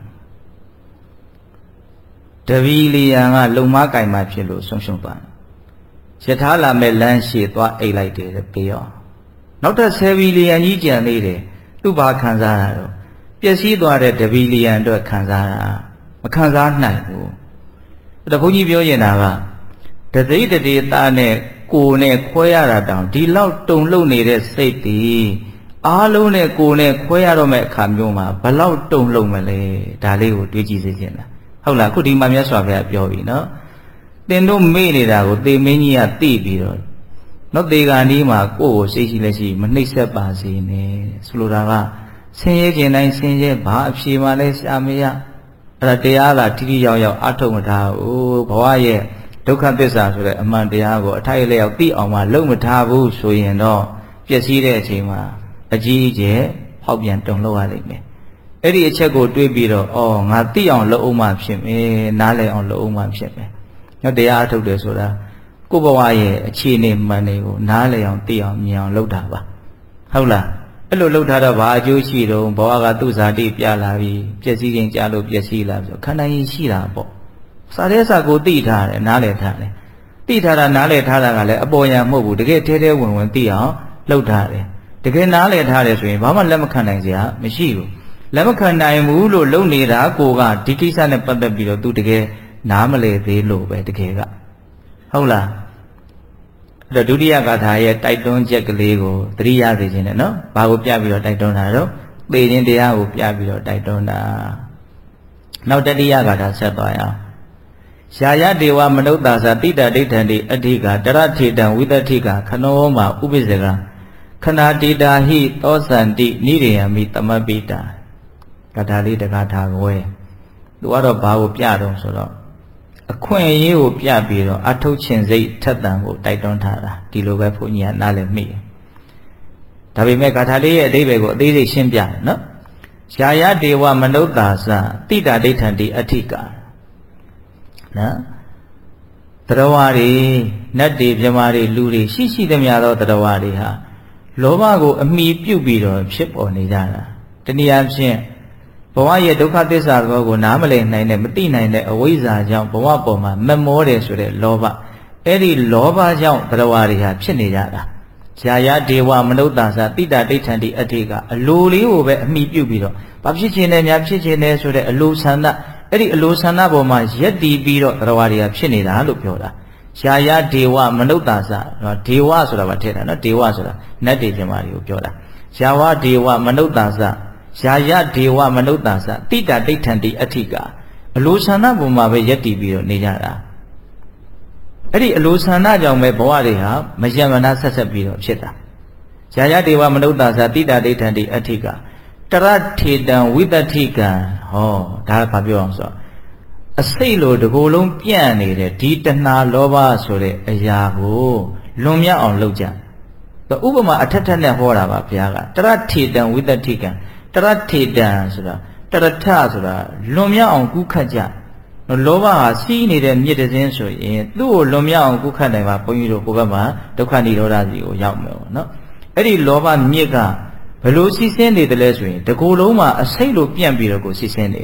တဘီလီယံကလုံမကင်မှဖြစ်လို့ဆုံးရှုံးသွားတယ်ယထာလာမဲ့လမ်းရှိသွားအိတ်လိုက်တယ်ပြေရောနောက်ထပ်၁၀ဘီလီယံကြီးကြံနေတယ်သူ့ဘာခံစားရတော့ပျက်စီးသွားတဲ့တဘီလီယံအတွက်ခံစားတာမခံစားနိုင်ဘူးအဲ့ဒါဘုန်းကြီးပြောရင်တာကတသိတတိသားနဲ့ကိုယ်နဲ့ခွဲရတာတောင်ဒီလောက်တုံ့လုံနေတဲ့စိတ်တည်အားလုံးနဲ့ကိုယ်နဲ့ခွဲရတော့မဲ့အခါမျိုးမှာဘလောက်တုံ့လုံမလဲဒါလေးကိုတွေးကြည့်စေချင်တာဟုတ်လားခုဒီမှာမြတ်စွာဘုရားပြောပြီနော်သင်တို့မေ့နေတာကိုသေမင်းကြီးကသိပြီးတော့နော်သေကန်ဒီမှာကိုယ့်ကိုစိတ်ရှိလက်ရှိမနှိမ့်ဆက်ပါစေနဲ့ဆိုလိုတာကဆင်းရဲခြင်းတိုင်းဆင်းရဲဘာအဖြေမှလည်းရှာမရအဲ့ဒါတရားကတိတိယောက်ယောက်အထုတ်မထားဘူးဘဝရဲ့ဒုက္ခသစ္စာဆိုတဲ့အမှန်တရားကိုအထိုက်အလျောက်သိအောင်မှလုပ်မထားဘူးဆိုရင်တော့ပျက်စီးတဲ့အချိန်မှာအကြီးအကျယ်ဖောက်ပြန်တုံ့လောက်ရလိမ့်မယ်အဲ့ဒီအချက်ကိုတွေးပြီးတော့အော်ငါသိအောင်လုပ်အောင်မှဖြစ်မယ်နားလည်အောင်လုပ်အောင်မှဖြစ်မယ်ညတရားအထုတ်တယ်ဆိုတာကိုယ့်ဘဝရဲ့အခြေအနေမှန်တွေကိုနားလည်အောင်သိအောင်မြင်အောင်လုပ်တာပါဟုတ်လားအဲ့လိုလုပ်ထားတော့ဘာအကျိုးရှိတော့ဘဝကသူ့ဇာတိပြလာပြီးပျက်စီးခြင်းကြားလို့ပျက်စီးလာဆိုခန္ဓာရင်ရှိတာပေါ့စာရဲစာကိုသိထားတယ်နားလည်ထားတယ်သိထားတာနားလည်ထားတာကလည်းအပေါ်ယံမဟုတ်ဘူးတကယ်ထဲထဲဝင်ဝင်သိအောင်လုပ်ထားတယ်တကယ်နားလည်ထားတယ်ဆိုရင်ဘာမှလက်မခံနိုင်စရာမရှိဘူးလက်မခံနိုင်ဘူးလို့လုပ်နေတာကိုကဒီကိစ္စနဲ့ပတ်သက်ပြီးတော့သူတကယ်နားမလည်သေးလို့ပဲတကယ်ကဟုတ်လားအဲ့တော့ဒုတိယဂါထာရဲ့တိုက်တွန်းချက်ကလေးကိုသတိရစေခြင်းနဲ့နော်ဘာကိုပြပြီးတော့တိုက်တွန်းတာတော့သေခြင်းတရားကိုပြပြီးတော့တိုက်တွန်းတာနောက်တတိယဂါထာဆက်သွားရအောင်ရှာယဒေဝမနုဿာသတိတဒိဋ္ဌံတိအဋ္ဌိကတရထေတံဝိတ္တိကခနောမဥပိစ္ဆေကခဏတိတာဟိသောစန္တိနိရိယမိတမပိတာဂါထာလေးတဂါထာကိုယ်သူကတော့ဘာကိုပြတော့ဆိုတော့အခွင့်အရေးကိုပြပြီးတော့အထုတ်ခြင်းစိတ်ထက်သန်ကိုတိုက်တွန်းထားတာဒီလိုပဲဘုန်းကြီးကနားလည်မိတယ်ဒါပေမဲ့ဂါထာလေးရဲ့အဓိပ္ပာယ်ကိုအသေးစိတ်ရှင်းပြတယ်နော်ရှာယဒေဝမနုဿာသတိတဒိဋ္ဌံတိအဋ္ဌိကနော်တရားဝါတွေနတ်တွေမြမာတွေလူတွေရှိရှိသမျှသောတရားဝါတွေဟာလောဘကိုအမိပြုတ်ပြီးတော့ဖြစ်ပေါ်နေကြတာတနည်းအားဖြင့်ဘဝရဲ့ဒုက္ခသစ္စာသဘောကိုနားမလည်နိုင်တဲ့မသိနိုင်တဲ့အဝိဇ္ဇာကြောင့်ဘဝပေါ်မှာမမောတယ်ဆိုတဲ့လောဘအဲ့ဒီလောဘကြောင့်တရားဝါတွေဟာဖြစ်နေကြတာဇာယဒေဝမနုဿာသတိတဒိဋ္ဌံတိအဋ္ဌိကအလိုလေးကိုပဲအမိပြုတ်ပြီးတော့ဘာဖြစ်ခြင်းနဲ့များဖြစ်ခြင်းနဲ့ဆိုတဲ့အလိုဆန္ဒအဲ့ဒီအလိုဆန္ဒပေါ်မှာရက်တည်ပြီးတော့တရားဝါတွေကဖြစ်နေတာလို့ပြောတာရှာယဒေဝမနုဿာသဒေဝဆိုတာပါထည့်တာနော်ဒေဝဆိုတာနတ်တွေပြမာတွေကိုပြောတာယာဝဒေဝမနုဿာသယာယဒေဝမနုဿာသတိတဒိဋ္ဌံတိအဋ္ဌိကအလိုဆန္ဒပေါ်မှာပဲရက်တည်ပြီးတော့နေကြတာအဲ့ဒီအလိုဆန္ဒကြောင့်ပဲဘဝတွေဟာမယမနာဆက်ဆက်ပြီးတော့ဖြစ်တာယာယဒေဝမနုဿာသတိတဒိဋ္ဌံတိအဋ္ဌိကတရထေတံဝိတ္တိကံဟောဒါကဘာပြောအောင်ဆိုအစိတ်လိုတကိုယ်လုံးပြန့်နေတဲ့ဒီတဏှာလောဘဆိုတဲ့အရာကိုလွန်မြောက်အောင်လုပ်ကြ။ဥပမာအထက်ထက်နဲ့ဟောတာပါဘုရားကတရထေတံဝိတ္တိကံတရထေတံဆိုတာတရထဆိုတာလွန်မြောက်အောင်ကူးခတ်ကြ။လောဘဟာစီးနေတဲ့မြစ်တစ်စင်းဆိုရင်သူ့ကိုလွန်မြောက်အောင်ကူးခတ်နိုင်မှာဘုန်းကြီးတို့ကိုယ်ဘက်မှာဒုက္ခនិရောဓစီကိုရောက်မယ်ပေါ့နော်။အဲ့ဒီလောဘမြစ်ကဘယ်လိုစီးဆင်းနေတယ်လဲဆိုရင်တကိုယ်လုံးမှာအစိတ်လိုပြန့်ပြီးတော့ကိုစီးဆင်းနေတယ်။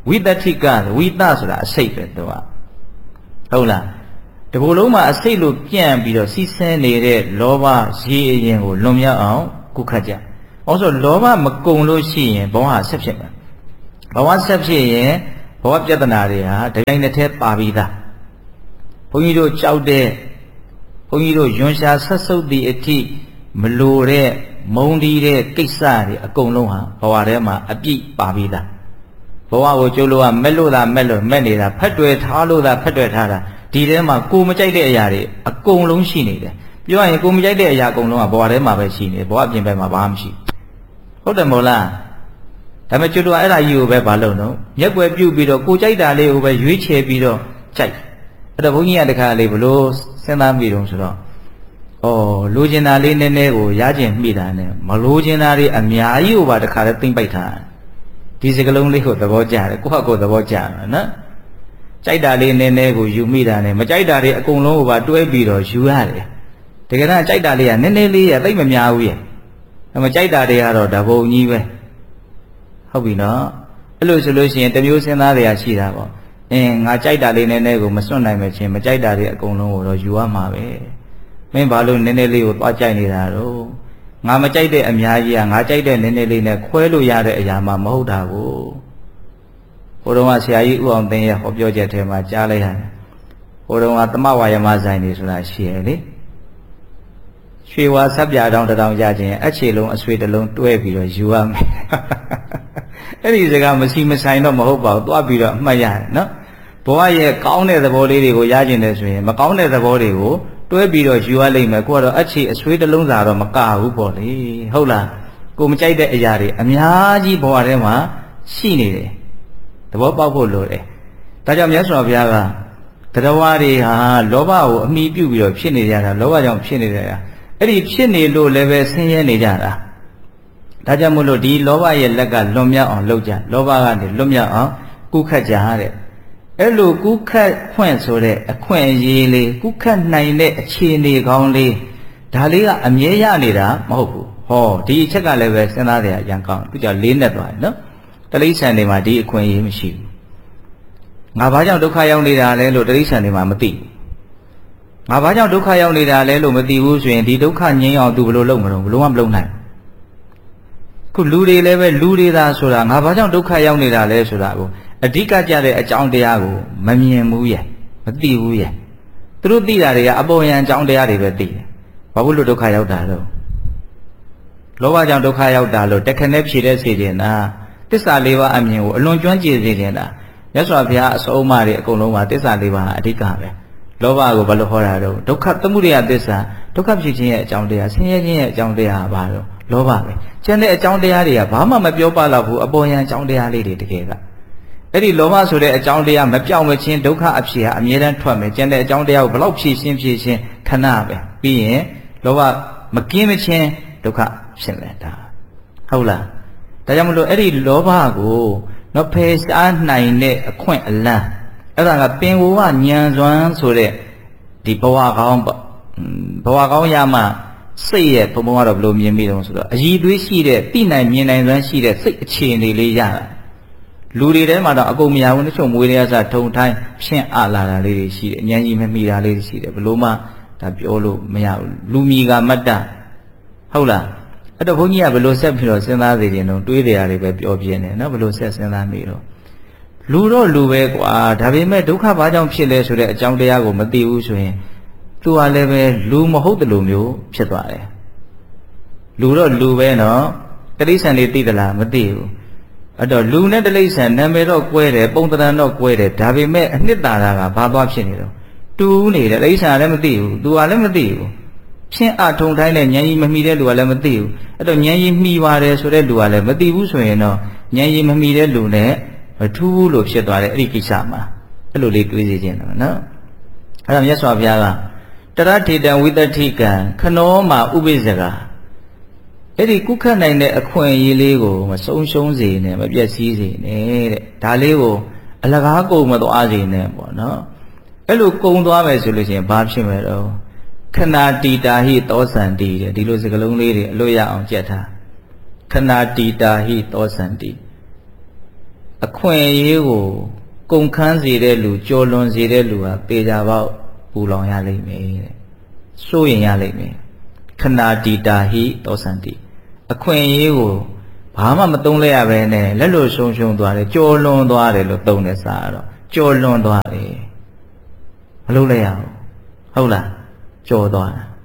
ဝိတ္တိကဝိတ္တဆိုတာအစိတ်ပဲတော့ဟုတ်လားတဘလုံးမှာအစိတ်လို့ပြန့်ပြီးတော့စီးဆင်းနေတဲ့လောဘရေအရင်ကိုလွန်မြောက်အောင်ကုခတ်ကြ။အော်ဆိုလောဘမကုံလို့ရှိရင်ဘဝဆက်ဖြစ်မှာ။ဘဝဆက်ဖြစ်ရင်ဘဝပြဿနာတွေဟာဒီတိုင်းတစ်ထက်ပါပြီးသား။ဘုန်းကြီးတို့ကြောက်တဲ့ဘုန်းကြီးတို့ယွန်ရှာဆက်ဆုပ်သည့်အထိမလိုတဲ့မုန်းတီးတဲ့ကိစ္စတွေအကုန်လုံးဟာဘဝထဲမှာအပြည့်ပါပြီးသား။ဘဝကိုကျိုးလို့ကမက်လို့သာမက်လို့မက်နေတာဖက်တွယ်ထားလို့သာဖက်တွယ်ထားတာဒီထဲမှာကိုမကြိုက်တဲ့အရာတွေအကုန်လုံးရှိနေတယ်ပြောရရင်ကိုမကြိုက်တဲ့အရာအကုန်လုံးကဘဝထဲမှာပဲရှိနေတယ်ဘဝအပြင်ဘက်မှာဘာမှမရှိဟုတ်တယ်မို့လားဒါပေမဲ့ကျွတ်တော့အဲ့ဒါကြီးကိုပဲဘာလုပ်တော့မျက်ွယ်ပြုတ်ပြီးတော့ကိုကြိုက်တာလေးကိုပဲရွေးချယ်ပြီးတော့ကြိုက်အဲ့တော့ဘုန်းကြီးကတခါလေးဘလို့စဉ်းစားမိတော့ဆိုတော့ဩလိုချင်တာလေးနည်းနည်းကိုရကျင်မိတာနဲ့မလိုချင်တာတွေအများကြီးကိုပါတခါလေးသိမ့်ပိုက်ထားဒီစကလုံးလေးကိုသဘောကျတယ်ကိုယ့်ဟာကိုယ်သဘောကျတယ်နော်ကြိုက်တာလေးနည်းနည်းကိုယူမိတာနဲ့မကြိုက်တာတွေအကုန်လုံးကိုပါတွဲပြီးတော့ယူရတယ်တကယ်တော့ကြိုက်တာလေးကနည်းနည်းလေးရသိမများဘူးရဲ့မကြိုက်တာတွေကတော့ဓာဘုံကြီးပဲဟုတ်ပြီနော်အဲ့လိုဆိုလို့ရှိရင်တမျိုးစဉ်းစားတရားရှိတာပေါ့အင်းငါကြိုက်တာလေးနည်းနည်းကိုမစွန့်နိုင်မချင်းမကြိုက်တာတွေအကုန်လုံးကိုတော့ယူရမှာပဲမင်းဘာလို့နည်းနည်းလေးကိုသွားကြိုက်နေတာတော့ငါမကြိုက်တဲ့အများကြီးကငါကြိုက်တဲ့နည်းနည်းလေးနဲ့ခွဲလို့ရတဲ့အရာမှမဟုတ်တာကိုဟိုတုန်းကဆရာကြီးဥအောင်သိန်းရဲ့ဟောပြောချက်ထဲမှာကြားလိုက်ရတယ်ဟိုတုန်းကသမဝါယမဆိုင်နေဆိုတာရှိရလေရွှေဝါဆက်ပြတောင်တောင်ရခြင်းအချေလုံးအဆွေတလုံးတွဲပြီးတော့ယူရမယ်အဲ့ဒီစကားမရှိမဆိုင်တော့မဟုတ်ပါဘူးတွားပြီးတော့အမှတ်ရတယ်နော်ဘဝရဲ့ကောင်းတဲ့သဘောလေးတွေကိုရခြင်းတယ်ဆိုရင်မကောင်းတဲ့သဘောတွေကိုတွဲပြီးတော့ယူရလိမ့်မယ်ကိုကတော့အချေအဆွေတလုံးသာတော့မကဘူးပေါ့လေဟုတ်လားကိုမကြိုက်တဲ့အရာတွေအများကြီးဘဝထဲမှာရှိနေတယ်သဘောပေါက်ဖို့လိုတယ်ဒါကြောင့်မြတ်စွာဘုရားကတရားဝါတွေဟာလောဘကိုအမိပြုပြီးတော့ဖြစ်နေကြတာလောဘကြောင့်ဖြစ်နေကြတာအဲ့ဒီဖြစ်နေလို့လည်းပဲဆင်းရဲနေကြတာဒါကြောင့်မို့လို့ဒီလောဘရဲ့လက်ကလွန်မြောက်အောင်လုပ်ကြလောဘကနေလွန်မြောက်အောင်ကုခတ်ကြတဲ့အဲ့လိုကုခတ်ခွင့်ဆိုတဲ့အခွင့်အရေးလေးကုခတ်နိုင်တဲ့အခြေအနေကောင်းလေးဒါလေးကအမြဲရနေတာမဟုတ်ဘူးဟောဒီအချက်ကလည်းပဲစဉ်းစားတဲ့အရန်ကောင်းသူကြောင့်လေးနဲ့သွားတယ်နော်တလိษံတွေမှာဒီအခွင့်အရေးမရှိဘူးငါဘာကြောင့်ဒုက္ခရောက်နေတာလဲလို့တလိษံတွေမှာမသိဘူးငါဘာကြောင့်ဒုက္ခရောက်နေတာလဲလို့မသိဘူးဆိုရင်ဒီဒုက္ခငြိမ်းအောင်သူဘယ်လိုလုပ်မလို့ဘယ်လိုမှမလုပ်နိုင်ခုလူတွေလည်းပဲလူတွေသာဆိုတာငါဘာကြောင့်ဒုက္ခရောက်နေတာလဲဆိုတာကိုအဓိကကြတဲ့အကြောင်းတရားကိုမမြင်ဘူးရဲ့မသိဘူးရဲ့သူတို့သိတာတွေကအပေါ်ယံအကြောင်းတရားတွေပဲသိတယ်ဘာလို့လို့ဒုက္ခရောက်တာလို့လောဘကြောင့်ဒုက္ခရောက်တာလို့တခနဲ့ဖြေတဲ့စေခြင်းလားသစ္စာလေးပါးအမြင်ကိုအလွန်ကျွမ်းကျင်စေခြင်းလားမြတ်စွာဘုရားအစုံအမတွေအကုန်လုံးမှာသစ္စာလေးပါးအဓိကပဲလောဘကိုဘာလို့ဟောတာတော့ဒုက္ခသမုဒယသစ္စာဒုက္ခဖြစ်ခြင်းရဲ့အကြောင်းတရားဆင်းရဲခြင်းရဲ့အကြောင်းတရားဘာလို့လောဘပဲကျန်တဲ့အကြောင်းတရားတွေကဘာမှမပြောပလောက်ဘူးအပေါ်ယံအကြောင်းတရားလေးတွေတကယ်ကအဲ့ဒီလောဘဆိုတဲ့အကြောင်းတရားမပြောင်းမချင်းဒုက္ခအဖြစ်ဟာအမြဲတမ်းထွက်မယ်ကျန်တဲ့အကြောင်းတရားကိုဘလောက်ဖြည့်ရှင်းဖြည့်ရှင်းခဏပဲပြီးရင်လောဘမကင်းမချင်းဒုက္ခဖြစ်မယ်ဒါဟုတ်လားဒါကြောင့်မလို့အဲ့ဒီလောဘကိုနော်ဖယ်ရှားနိုင်တဲ့အခွင့်အလမ်းအဲ့ဒါကပင်ဝဝဉာဏ်စွမ်းဆိုတဲ့ဒီဘဝကောင်းဘဝကောင်းရမှစိတ်ရဲ့ဘုံဘုံကတော့ဘယ်လိုမြင်မိတုံးဆိုတော့အည်သွေးရှိတဲ့သိနိုင်မြင်နိုင်စွမ်းရှိတဲ့စိတ်အခြေအနေလေးရတာလူတွေထဲမှာတော့အကုန်မရဘူးတချို့မွေးရစထုံထိုင်းဖြင့်အလာတာလေးတွေရှိတယ်အဉာဏ်ကြီးမမိတာလေးတွေရှိတယ်ဘလို့မှဒါပြောလို့မရဘူးလူမီကမတ္တဟုတ်လားအဲ့တော့ဘုန်းကြီးကဘလို့ဆက်ပြီးတော့စဉ်းစားစေခြင်းတော့တွေးတရားတွေပဲပြောပြနေနော်ဘလို့ဆက်စဉ်းစားမိတော့လူတော့လူပဲကွာဒါပေမဲ့ဒုက္ခဘာကြောင့်ဖြစ်လဲဆိုတဲ့အကြောင်းတရားကိုမသိဘူးဆိုရင်သူကလည်းပဲလူမဟုတ်တယ်လို့မျိုးဖြစ်သွားတယ်လူတော့လူပဲနော်တိရစ္ဆာန်တွေသိသလားမသိဘူးအဲ့တော့လူနဲ့တိရစ္ဆာန်နာမည်တော့ကွဲတယ်ပုံသဏ္ဍာန်တော့ကွဲတယ်ဒါပေမဲ့အနှစ်သာရကဘာသွားဖြစ်နေတော့တူးနေတယ်တိရစ္ဆာန်လည်းမသိဘူးသူကလည်းမသိဘူးဖြင့်အထုံတိုင်းနဲ့ဉာဏ်ကြီးမမီတဲ့လူကလည်းမသိဘူးအဲ့တော့ဉာဏ်ကြီးမှီပါတယ်ဆိုတဲ့လူကလည်းမသိဘူးဆိုရင်တော့ဉာဏ်ကြီးမမီတဲ့လူနဲ့မထူးလို့ဖြစ်သွားတယ်အဲ့ဒီကိစ္စမှာအဲ့လိုလေးတွေးစီခြင်းတော့နော်အဲ့ဒါမြတ်စွာဘုရားကတရထေတံဝိတ္တိကံခနောမှာဥပိ္ပဇကအဲ့ဒီကုခတ်နိုင်တဲ့အခွင့်အရေးလေးကိုမဆုံးရှုံးစေနဲ့မပြည့်စည်စေနဲ့တဲ့ဒါလေးကိုအလကားကုန်မသွားစေနဲ့ပေါ့နော်အဲ့လိုကုန်သွားမယ်ဆိုလို့ရှိရင်ဘာဖြစ်မလဲတော့ခဏတီတာဟိသောစန္တိတဲ့ဒီလိုစကားလုံးလေးတွေအလို့ရအောင်ကြက်ထားခဏတီတာဟိသောစန္တိအခွင့်အရေးကိုကုန်ခန်းစေတဲ့လူကြော်လွန်စေတဲ့လူဟာပေကြပေါက်ပူလောင်ရလိမ့်မယ်တဲ့စိုးရင်ရလိမ့်မယ်ခဏတီတာဟိတောစန္တိအခွင့်အရေးကိုဘာမှမသုံးလိုက်ရပဲနဲ့လက်လို့ရှုံရှုံသွားတယ်ကြော်လွန်သွားတယ်လို့သုံးတဲ့စာတော့ကြော်လွန်သွားတယ်မလုပ်လိုက်ရဘူးဟုတ်လားကြော်သွားတာ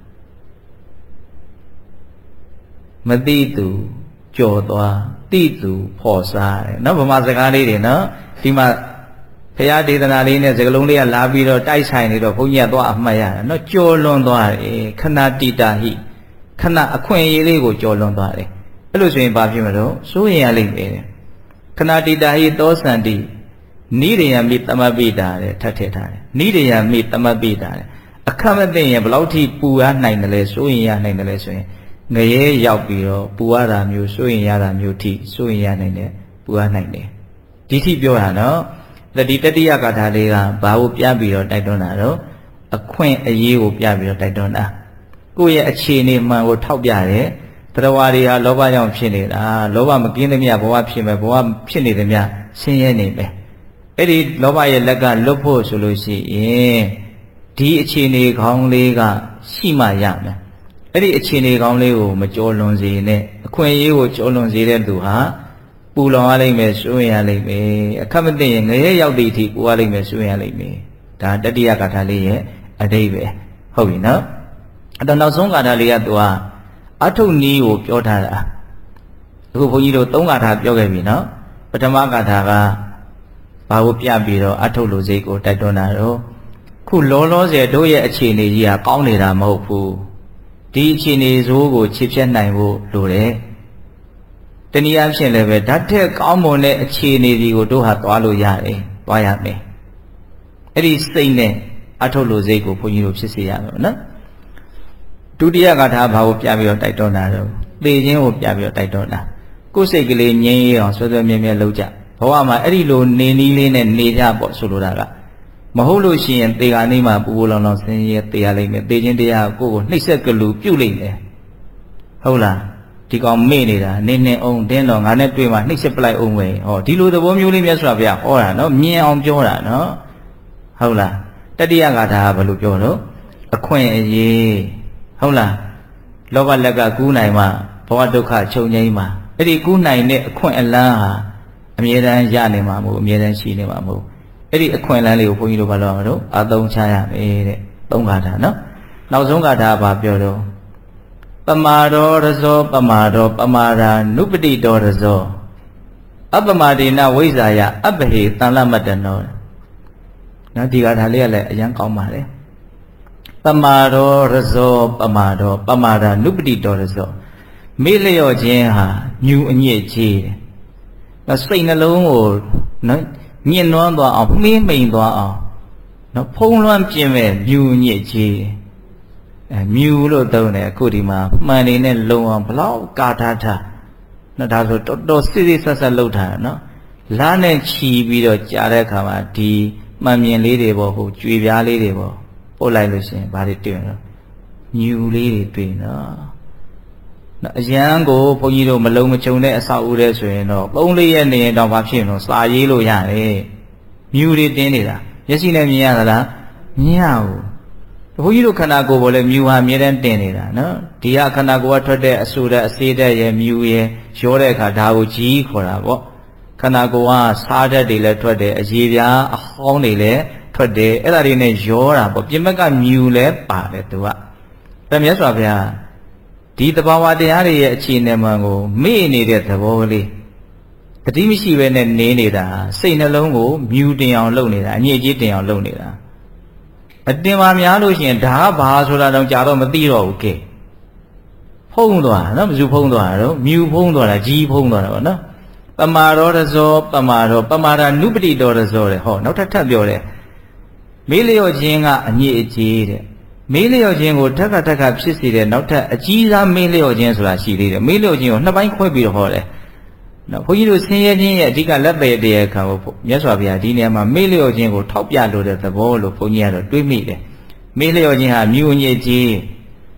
မသိသူကြော်သွားသိသူဖော်စားတယ်နော်ဗမာစကားလေးတွေနော်ဒီမှာဘုရားဒေသနာလေးနဲ့စကားလုံးလေးကလာပြီးတော့တိုက်ဆိုင်နေတော့ဘုန်းကြီးကသွားအမှတ်ရတယ်နော်ကြော်လွန်သွားတယ်ခဏတိတာဟိခဏအခွင့်အရေးလေးကိုကြော်လွန်သွားတယ်အဲ့လိုဆိုရင်ဘာဖြစ်မလို့စိုးရင်ရလိမ့်မယ်ခဏတိတာဟိသောစန္တိနိရိယမိတမပိတာတဲ့ထပ်ထည့်ထားတယ်နိရိယမိတမပိတာတဲ့အခက်မသိရင်ဘယ်လောက်ထိပူရနိုင်တယ်လဲစိုးရင်ရနိုင်တယ်လဲဆိုရင်ငရဲရောက်ပြီးတော့ပူရတာမျိုးစိုးရင်ရတာမျိုးထိစိုးရင်ရနိုင်တယ်ပူရနိုင်တယ်ဒီထိပြောတာနော်ဒီတတိယဂါထာလေးကဘာကိုပြပြီးတော့တိုက်တွန်းတာတော့အခွင့်အရေးကိုပြပြီးတော့တိုက်တွန်းတာကိုယ့်ရဲ့အခြေအနေမှန်ကိုထောက်ပြတယ်တရားဝါတွေဟာလောဘကြောင့်ဖြစ်နေတာလောဘမကင်းသမျှဘဝဖြစ်မယ်ဘဝဖြစ်နေသမျှဆင်းရဲနေမယ်အဲ့ဒီလောဘရဲ့လက်ကလွတ်ဖို့ဆိုလို့ရှိရင်ဒီအခြေအနေကောင်းလေးကရှိမှရမယ်အဲ့ဒီအခြေအနေကောင်းလေးကိုမကြောလွန်စေနဲ့အခွင့်အရေးကိုကြောလွန်စေတဲ့သူဟာပူလောင်ရလိမ့်မယ်စိုးရင်ရလိမ့်မယ်အခက်မသိရင်ငရဲရောက်သည့်အထိပူရလိမ့်မယ်စိုးရင်ရလိမ့်မယ်ဒါတတိယဂါထာလေးရဲ့အဓိပ္ပာယ်ဟုတ်ပြီနော်အဲ့တော့နောက်ဆုံးဂါထာလေးကသူကအထုနီးကိုပြောထားတာအခုဘုန်းကြီးတို့သုံးဂါထာပြောခဲ့ပြီနော်ပထမဂါထာကဘာကိုပြပြီးတော့အထုလူစိတ်ကိုတိုက်တွန်းတာတော့ခုလောလောဆယ်တို့ရဲ့အခြေအနေကြီးကကောင်းနေတာမဟုတ်ဘူးဒီအခြေအနေဆိုးကိုချစ်ဖြတ်နိုင်ဖို့လိုတယ်တနည်းအားဖြင့်လည်းပဲဓာတ်ထက်ကောင်းမွန်တဲ့အခြေအနေတွေကိုတို့ဟာသွားလို့ရတယ်သွားရမယ်အဲ့ဒီစိတ်နဲ့အထုလူစိတ်ကိုဘုန်းကြီးတို့ဖြစ်စေရမယ်နော်ဒုတိယဂါထာဘာကိုပြပြီးတော့တိုက်တွန်းတာတော့သေခြင်းကိုပြပြီးတော့တိုက်တွန်းတာကိုယ်စိတ်ကလေးငြိမ်းရအောင်ဆွဲဆွဲမြဲမြဲလုပ်ကြဘဝမှာအဲ့ဒီလိုနေနည်းလေးနဲ့နေကြပေါ့ဆိုလိုတာကမဟုတ်လို့ရှိရင်သေခါနေမှာပူပူလောင်လောင်ဆင်းရဲသေရလိမ့်မယ်သေခြင်းတရားကိုကိုယ်ကိုနှိပ်စက်ကလူပြုတ်လိမ့်မယ်ဟုတ်လားဒီကောင်မေ့နေတာနင်းနေအောင်တင်းတော့ငါနဲ့တွေ့မှနှိပ်စက်ပလိုက်အောင်ပဲဟောဒီလိုသဘောမျိုးလေးမြတ်စွာဘုရားဟောတာနော်မြင်အောင်ပြောတာနော်ဟုတ်လားတတိယဂါထာကဘယ်လိုပြောတော့အခွင့်အရေးဟုတ်လားလောဘလက်ကကူးနိုင်မှဘဝဒုက္ခချုပ်ငြိမ်းမှအဲ့ဒီကူးနိုင်တဲ့အခွင့်အလန်းဟာအမြဲတမ်းရနေမှာမဟုတ်အမြဲတမ်းရှိနေမှာမဟုတ်အဲ့ဒီအခွင့်အလန်းလေးကိုဘုန်းကြီးတို့ဘာလို့ရမလို့အသုံးချရမယ်တဲ့သုံးဂါထာနော်နောက်ဆုံးဂါထာကဘာပြောတော့ပမာရောရဇောပမာရောပမာရာနုပတိတောရဇောအပမဒေနဝိဇ္ဇာယအပဟေတန်လမတ္တနောနော်ဒီဂါထာလေးကလည်းအရင်ကောင်းပါလေပမာရောရဇောပမာရောပမာရာနုပတိတောရဇောမေ့လျော့ခြင်းဟာမြူအညစ်ကြေးတယ်နော်စိတ်နှလုံးကိုနော်ညှဉ်းနှွမ်းသွားအောင်မှေးမိန်သွားအောင်နော်ဖုံးလွှမ်းပြင်းမဲ့မြူညစ်ကြီးအဲမြူလို့သုံးတယ်အခုဒီမှာမှန်နေနဲ့လုံအောင်ဘလောက်ကာထားထားနော်ဒါဆိုတော်တော်စစ်စစ်ဆက်ဆက်လုပ်ထားတာနော်လားနဲ့ချီပြီးတော့ကြားတဲ့အခါမှာဒီမှန်မြင်လေးတွေပေါ့ဟိုကြွေပြားလေးတွေပေါ့ပို့လိုက်လို့ရှိရင်ဘာတွေတွေ့နော်မြူလေးတွေတွေ့နော်နော်အရန်ကိုဘုန်းကြီးတို့မလုံးမချုံတဲ့အဆောက်အဦတဲ့ဆိုရင်တော့သုံးလေးရက်နေရင်တော့ဘာဖြစ်လို့စာရေးလို့ရတယ်မြူတွေတင်းနေတာမျက်စိနဲ့မြင်ရသလားမြင်ရဘူးဘုန်းကြီးတို့ခန္ဓာကိုယ်ပေါ်လဲမြူဟာအမြဲတမ်းတင်နေတာနော်ဒီကခန္ဓာကိုယ်ကထွက်တဲ့အဆူတဲ့အစေးတဲ့ရဲ့မြူရဲ့ရောတဲ့အခါဒါကိုကြီးခေါ်တာပေါ့ခန္ဓာကိုယ်ကစားတတ်တွေလည်းထွက်တယ်အရေပြားအဟောင်းတွေလည်းထွက်တယ်အဲ့ဒါတွေနဲ့ရောတာပေါ့ပြင်ဘက်ကမြူလည်းပါတယ်သူကဒါမြတ်စွာဘုရားဒီသဘာဝတရားတွေရဲ့အခြေအနေမှန်ကိုမေ့နေတဲ့သဘောကလေးတတိမရှိဘဲနဲ့နေနေတာစိတ်နှလုံးကိုမြူတင်အောင်လုပ်နေတာအညစ်အကြေးတင်အောင်လုပ်နေတာအတင်ပါများလို့ရှိရင်ဒါကဘာဆိုတာတော့ကြာတော့မသိတော့ဘူးကဲဖုံးသွားတာနော်ဘယ်သူဖုံးသွားတာတော့မြူဖုံးသွားတာကြီးဖုံးသွားတာပေါ့နော်ပမာရောရဇောပမာရောပမာရာနုပတိတောရဇောတဲ့ဟောနောက်ထပ်ထပ်ပြောတယ်မေးလျော့ခြင်းကအညစ်အကြေးတဲ့မေးလျော့ခြင်းကိုထက်ကထက်ကဖြစ်စေတဲ့နောက်ထပ်အကြီးစားမေးလျော့ခြင်းဆိုတာရှိသေးတယ်မေးလျော့ခြင်းကိုနှစ်ပိုင်းခွဲပြီးတော့ဟောတယ်နော်ဘုန်းကြီးတို့ဆင်းရဲခြင်းရဲ့အဓိကလက်ပေတရားခံကိုမြတ်စွာဘုရားဒီနေရာမှာမေးလျော့ခြင်းကိုထောက်ပြလိုတဲ့သဘောလို့ဘုန်းကြီးကတော့တွေးမိတယ်မေးလျော့ခြင်းဟာမြူညစ်ကြီး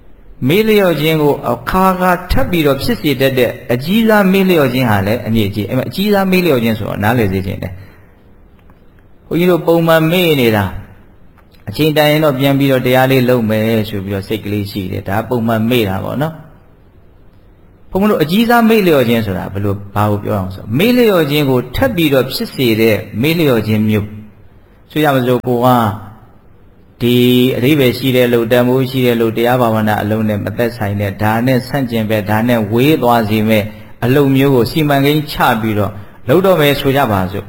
မေးလျော့ခြင်းကိုအခါခါထပ်ပြီးတော့ဖြစ်စေတတ်တဲ့အကြီးစားမေးလျော့ခြင်းဟာလည်းအမြင့်ကြီးအဲ့မှာအကြီးစားမေးလျော့ခြင်းဆိုတော့နားလည်စေခြင်းတယ်ဘုန်းကြီးတို့ပုံမှန်မေးနေတာအချိန်တိုင်းတော့ပြန်ပြီးတော့တရားလေးလုပ်မယ်ဆိုပြီးတော့စိတ်ကလေးရှိတယ်ဒါပုံမှန်မေးတာပေါ့နော်ဘုန်းကြီးတို့အကြီးစားမေးလျော့ခြင်းဆိုတာဘယ်လိုဘာကိုပြောအောင်ဆိုမေးလျော့ခြင်းကိုထပ်ပြီးတော့ဖြစ်စေတဲ့မေးလျော့ခြင်းမျိုးဆိုရမစို့ကိုကဒီအဓိပ္ပာယ်ရှိတဲ့လို့တန်ဖိုးရှိတဲ့လို့တရားဘာဝနာအလုံးနဲ့မသက်ဆိုင်တဲ့ဒါနဲ့ဆန့်ကျင်ပဲဒါနဲ့ဝေးသွားစေမဲ့အလုံးမျိုးကိုစီမံကိန်းချပြီးတော့လုပ်တော့မယ်ဆိုကြပါစို့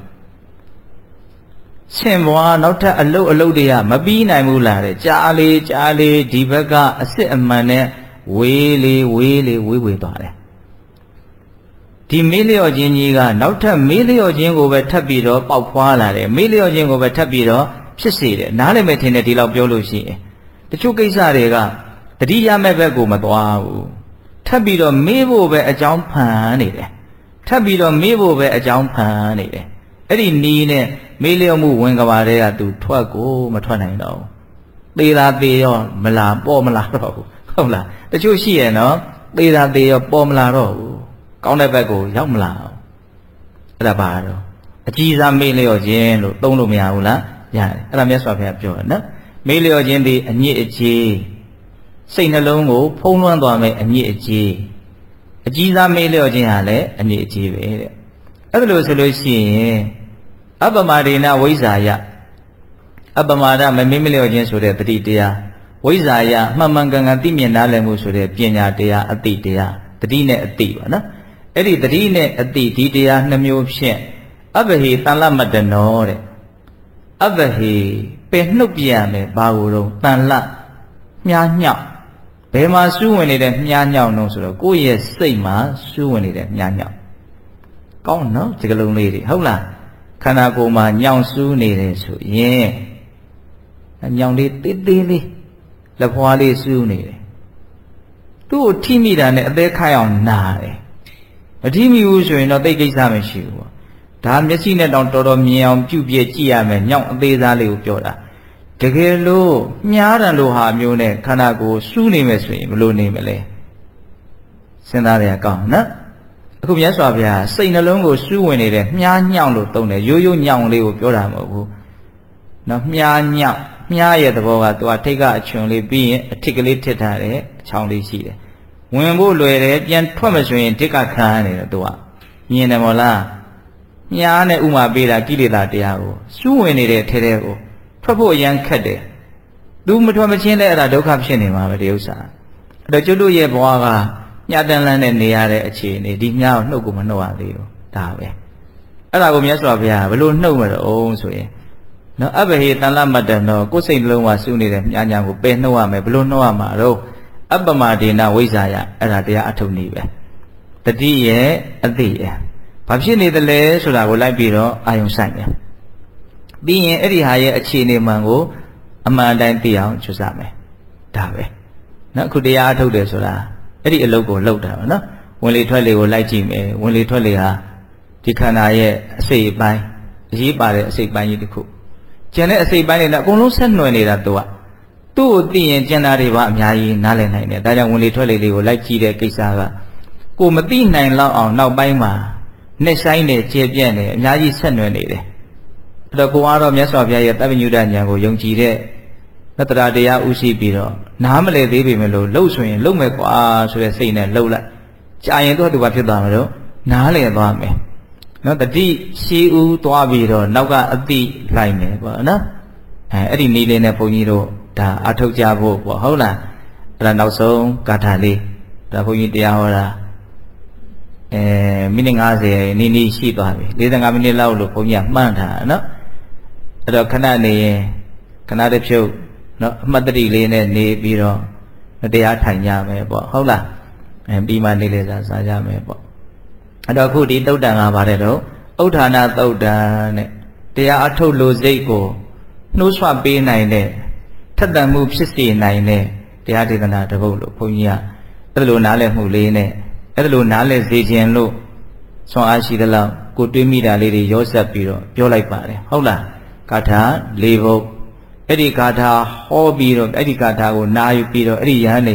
ရှင်ဘွားနောက်ထပ်အလုံးအလုံးတွေကမပြီးနိုင်ဘူးလားတဲ့ကြားလေးကြားလေးဒီဘက်ကအစ်စ်အမှန်နဲ့ဝေးလေးဝေးလေးဝေးဝေးသွားတယ်ဒီမေးလျော့ခြင်းကြီးကနောက်ထပ်မေးလျော့ခြင်းကိုပဲထပ်ပြီးတော့ပေါက်ဖွာလာတယ်မေးလျော့ခြင်းကိုပဲထပ်ပြီးတော့ဖြစ်စေတယ်နားလည်မဲ့ထင်တယ်ဒီလောက်ပြောလို့ရှိရင်တချို့ကိစ္စတွေကတတိယမဲ့ဘက်ကိုမသွားဘူးထပ်ပြီးတော့မေးဖို့ပဲအကြောင်းဖန်နေတယ်ထပ်ပြီးတော့မေးဖို့ပဲအကြောင်းဖန်နေတယ်အဲ့ဒီနီးနဲ့မေးလျော့မှုဝင်ကဘာတွေကသူထွက်ကိုမထွက်နိုင်တော့ဘူးသေတာသေရောမလားပေါ်မလာတော့ဘူးဟုတ်လားတချို့ရှိရဲ့နော်သေတာသေရောပေါ်မလာတော့ဘူးကောင်းတဲ့ဘက်ကိုရောက်မလာအောင်အဲ့ဒါပါတော့အကြီးစားမေးလျော့ခြင်းလို့သုံးလို့မရဘူးလားရတယ်အဲ့ဒါမြတ်စွာဘုရားပြောတယ်နော်မေးလျော့ခြင်းဒီအညစ်အကြေးစိတ်နှလုံးကိုဖုံးလွှမ်းသွားမယ်အညစ်အကြေးအကြီးစားမေးလျော့ခြင်းဟာလည်းအညစ်အကြေးပဲတဲ့အဲ့ဒါလို့ဆိုလို့ရှိရင်အပ္ပမဒေနဝိဇ္ဇာယအပ္ပမဒမမေးမလျော့ခြင်းဆိုတဲ့တတိတရားဝိဇ္ဇာယမှန်မှန်ကန်ကန်သိမြင်နားလည်မှုဆိုတဲ့ပညာတရားအတိတရားတတိနဲ့အတိပါနော်အဲ့ဒီတတိနဲ့အတိဒီတရားနှမျိုးဖြင့်အဘဟိတန်လမတ္တနောတဲ့အဘဟိပယ်နှုတ်ပြရမယ်ဘာကိုတော့တန်လမြားညောက်ဘယ်မှာစူးဝင်နေတဲ့မြားညောက်တော့ဆိုတော့ကိုယ့်ရဲ့စိတ်မှာစူးဝင်နေတဲ့မြားညောက်ကောင်းနော်ဒီကလုံးလေးတွေဟုတ်လားခန္ဓာကိုယ်မှာညောင်စူးနေတယ်ဆိုရင်ညောင်လေးသေးသေးလေးလက်ဖွားလေးစူးနေတယ်သူ့ကိုထိမိတာနဲ့အသေးခိုက်အောင်နာတယ်မထိမိဘူးဆိုရင်တော့သိကိစ္စမရှိဘူးပေါ့ဒါမျက်စိနဲ့တောင်တော်တော်မြင်အောင်ပြုပြကြည့်ရမယ်ညောင်အသေးစားလေးကိုပြောတာတကယ်လို့မြားတယ်လို့ဟာမျိုးနဲ့ခန္ဓာကိုယ်စူးနေမယ်ဆိုရင်ဘယ်လိုနေမလဲစဉ်းစားရအောင်နော်အခုမြတ်စွာဘုရားစိတ်နှလုံးကိုစူးဝင်နေတဲ့မြားညောင်လို့သုံးတယ်ရိုးရိုးညောင်လေးကိုပြောတာမဟုတ်ဘူးနော်မြားညောင်မြားရဲ့သဘောကသူကထိတ်ကအချွန်လေးပြီးရင်အထစ်ကလေးထစ်ထားတယ်အချောင်းလေးရှိတယ်ဝင်ဖို့လွယ်တယ်ပြန်ထွက်မဆိုရင်ထိတ်ကခံရနေတယ်သူကမြင်တယ်မို့လားမြားနဲ့ဥမာပေးတာကိလေသာတရားကိုစူးဝင်နေတဲ့ထဲထဲကိုထွက်ဖို့အရန်ခက်တယ်သူမထွက်မချင်းလဲအဲ့ဒါဒုက္ခဖြစ်နေမှာပဲဒီဥစ္စာအဲ့တော့ကျွတ်တို့ရဲ့ဘဝကညတန်လန်းနဲ့နေရတဲ့အခြေအနေဒီမြားကိုနှုတ်ကိုမနှုတ်ရသေးဘူးဒါပဲအဲ့ဒါကိုမြတ်စွာဘုရားဘယ်လိုနှုတ်မလို့ဆိုရင်နော်အဘဟိတန်လမတ္တနောကိုယ်စိတ်နှလုံးမှာစူးနေတဲ့မြားညာကိုပယ်နှုတ်ရမယ်ဘယ်လိုနှုတ်ရမှာတော့အပ္ပမဒေနဝိဇ္ဇာယအဲ့ဒါတရားအထုပ်နည်းပဲတတိရဲ့အသိရဲ့ဘာဖြစ်နေသလဲဆိုတာကိုလိုက်ပြီးတော့အာယုံဆိုင်တယ်ပြီးရင်အဲ့ဒီဟာရဲ့အခြေအနေမှန်ကိုအမှန်တိုင်းသိအောင်ကြိုးစားမယ်ဒါပဲနော်အခုတရားအထုတ်တယ်ဆိုတာအဲ့ဒီအလုပ်ကိုလုပ်တာပါနော်ဝင်လေထွက်လေကိုလိုက်ကြည့်မယ်ဝင်လေထွက်လေဟာဒီခန္ဓာရဲ့အစိတ်အပိုင်းအရေးပါတဲ့အစိတ်ပိုင်းကြီးတစ်ခုကျန်တဲ့အစိတ်ပိုင်းတွေလည်းအကုန်လုံးဆက်နွယ်နေတာသူကသူ့ကိုသိရင်ကျန်တာတွေပါအများကြီးနားလည်နိုင်တယ်ဒါကြောင့်ဝင်လေထွက်လေတွေကိုလိုက်ကြည့်တဲ့ကိစ္စကကိုမသိနိုင်လောက်အောင်နောက်ပိုင်းမှာနဲ့ဆိုင်နေကျေပြန့်နေအများကြီးဆက်နွယ်နေတယ်အဲ့တော့ကိုကတော့မြတ်စွာဘုရားရဲ့တပ္ပညုတဉာဏ်ကိုယုံကြည်တဲ့သတ္တရာတရားဥရှိပြီးတော့နားမလည်သေးပေမဲ့လို့လှုပ်ဆိုရင်လှုပ်မယ်ကွာဆိုတဲ့စိတ်နဲ့လှုပ်လိုက်ကြာရင်သူ့သူကဖြစ်သွားမှာတော့နားလည်သွားမယ်နော်တတိရှိဦးသွားပြီးတော့နောက်ကအတိလိုက်မယ်ပေါ့နော်အဲအဲ့ဒီနည်းလေးနဲ့ဘုန်းကြီးတို့ဒါအထုတ်ကြဖို့ပေါ့ဟုတ်လားအဲ့ဒါနောက်ဆုံးဂါထာလေးဒါဘုန်းကြီးတရားဟောတာအဲမိနစ်၅၀နီးနီးရှိသွားပြီ၄၅မိနစ်လောက်လို့ဘုန်းကြီးကမှန်းထားနော်အဲ့တော့ခဏနေရင်ခဏတစ်ဖြုတ်နော်အမှတ်တတိလေးနဲ့နေပြီးတော့တရားထိုင်ကြမယ်ပေါ့ဟုတ်လားအဲပြီးမှနေလေစားစားကြမယ်ပေါ့အဲ့တော့အခုဒီသုတ်တန်ကပါတယ်တော့ဥဋ္ဌာဏသုတ်တန်နဲ့တရားအထုတ်လို့စိတ်ကိုနှိုးဆွပေးနိုင်တဲ့ထက်သန်မှုဖြစ်စေနိုင်တဲ့တရားဒေသနာတစ်ပုဒ်လို့ဘုန်းကြီးကအဲ့လိုနားလည်မှုလေးနဲ့အဲ့လိုနားလည်စေခြင်းလို့ဆွမ်းအားရှိသလောက်ကိုတွေးမိတာလေးတွေရောစပ်ပြီးတော့ပြောလိုက်ပါတယ်ဟုတ်လားဂါထာ၄ပုဒ်အဲ့ဒီဂါထာဟောပြီးတော့အဲ့ဒီဂါထာကိုနာယူပြီးတော့အဲ့ဒီယဟန်တွေဟာ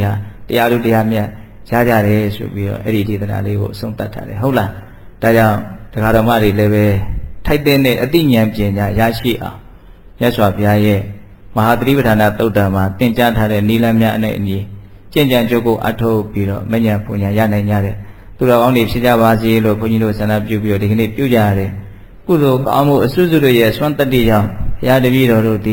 တရားလူတရားမြတ်ရကြတယ်ဆိုပြီးတော့အဲ့ဒီဒေသနာလေးကိုအဆုံးသတ်ထားတယ်ဟုတ်လားဒါကြောင့်တရားတော်မတွေလည်းပဲထိုက်တဲ့အသိဉာဏ်ပညာရရှိအောင်မြတ်စွာဘုရားရဲ့မဟာသတိပဋ္ဌာန်သုတ်တံမှာသင်ကြားထားတဲ့နိလမ်းများနဲ့အညီကျင့်ကြံကြိုးကိုအထောက်ပြီးတော့မဉ္ဇဉ်ပူညာရနိုင်ကြတဲ့သူတော်ကောင်းတွေဖြစ်ကြပါစေလို့ဘုန်းကြီးတို့ဆန္ဒပြုပြီးတော့ဒီကနေ့ပြုကြရတယ်ကုသိုလ်ကောင်းမှုအစွတ်စွတ်တို့ရဲ့ဆွမ်းတတ္တိကြောင့်ဘုရားတပည့်တော်တို့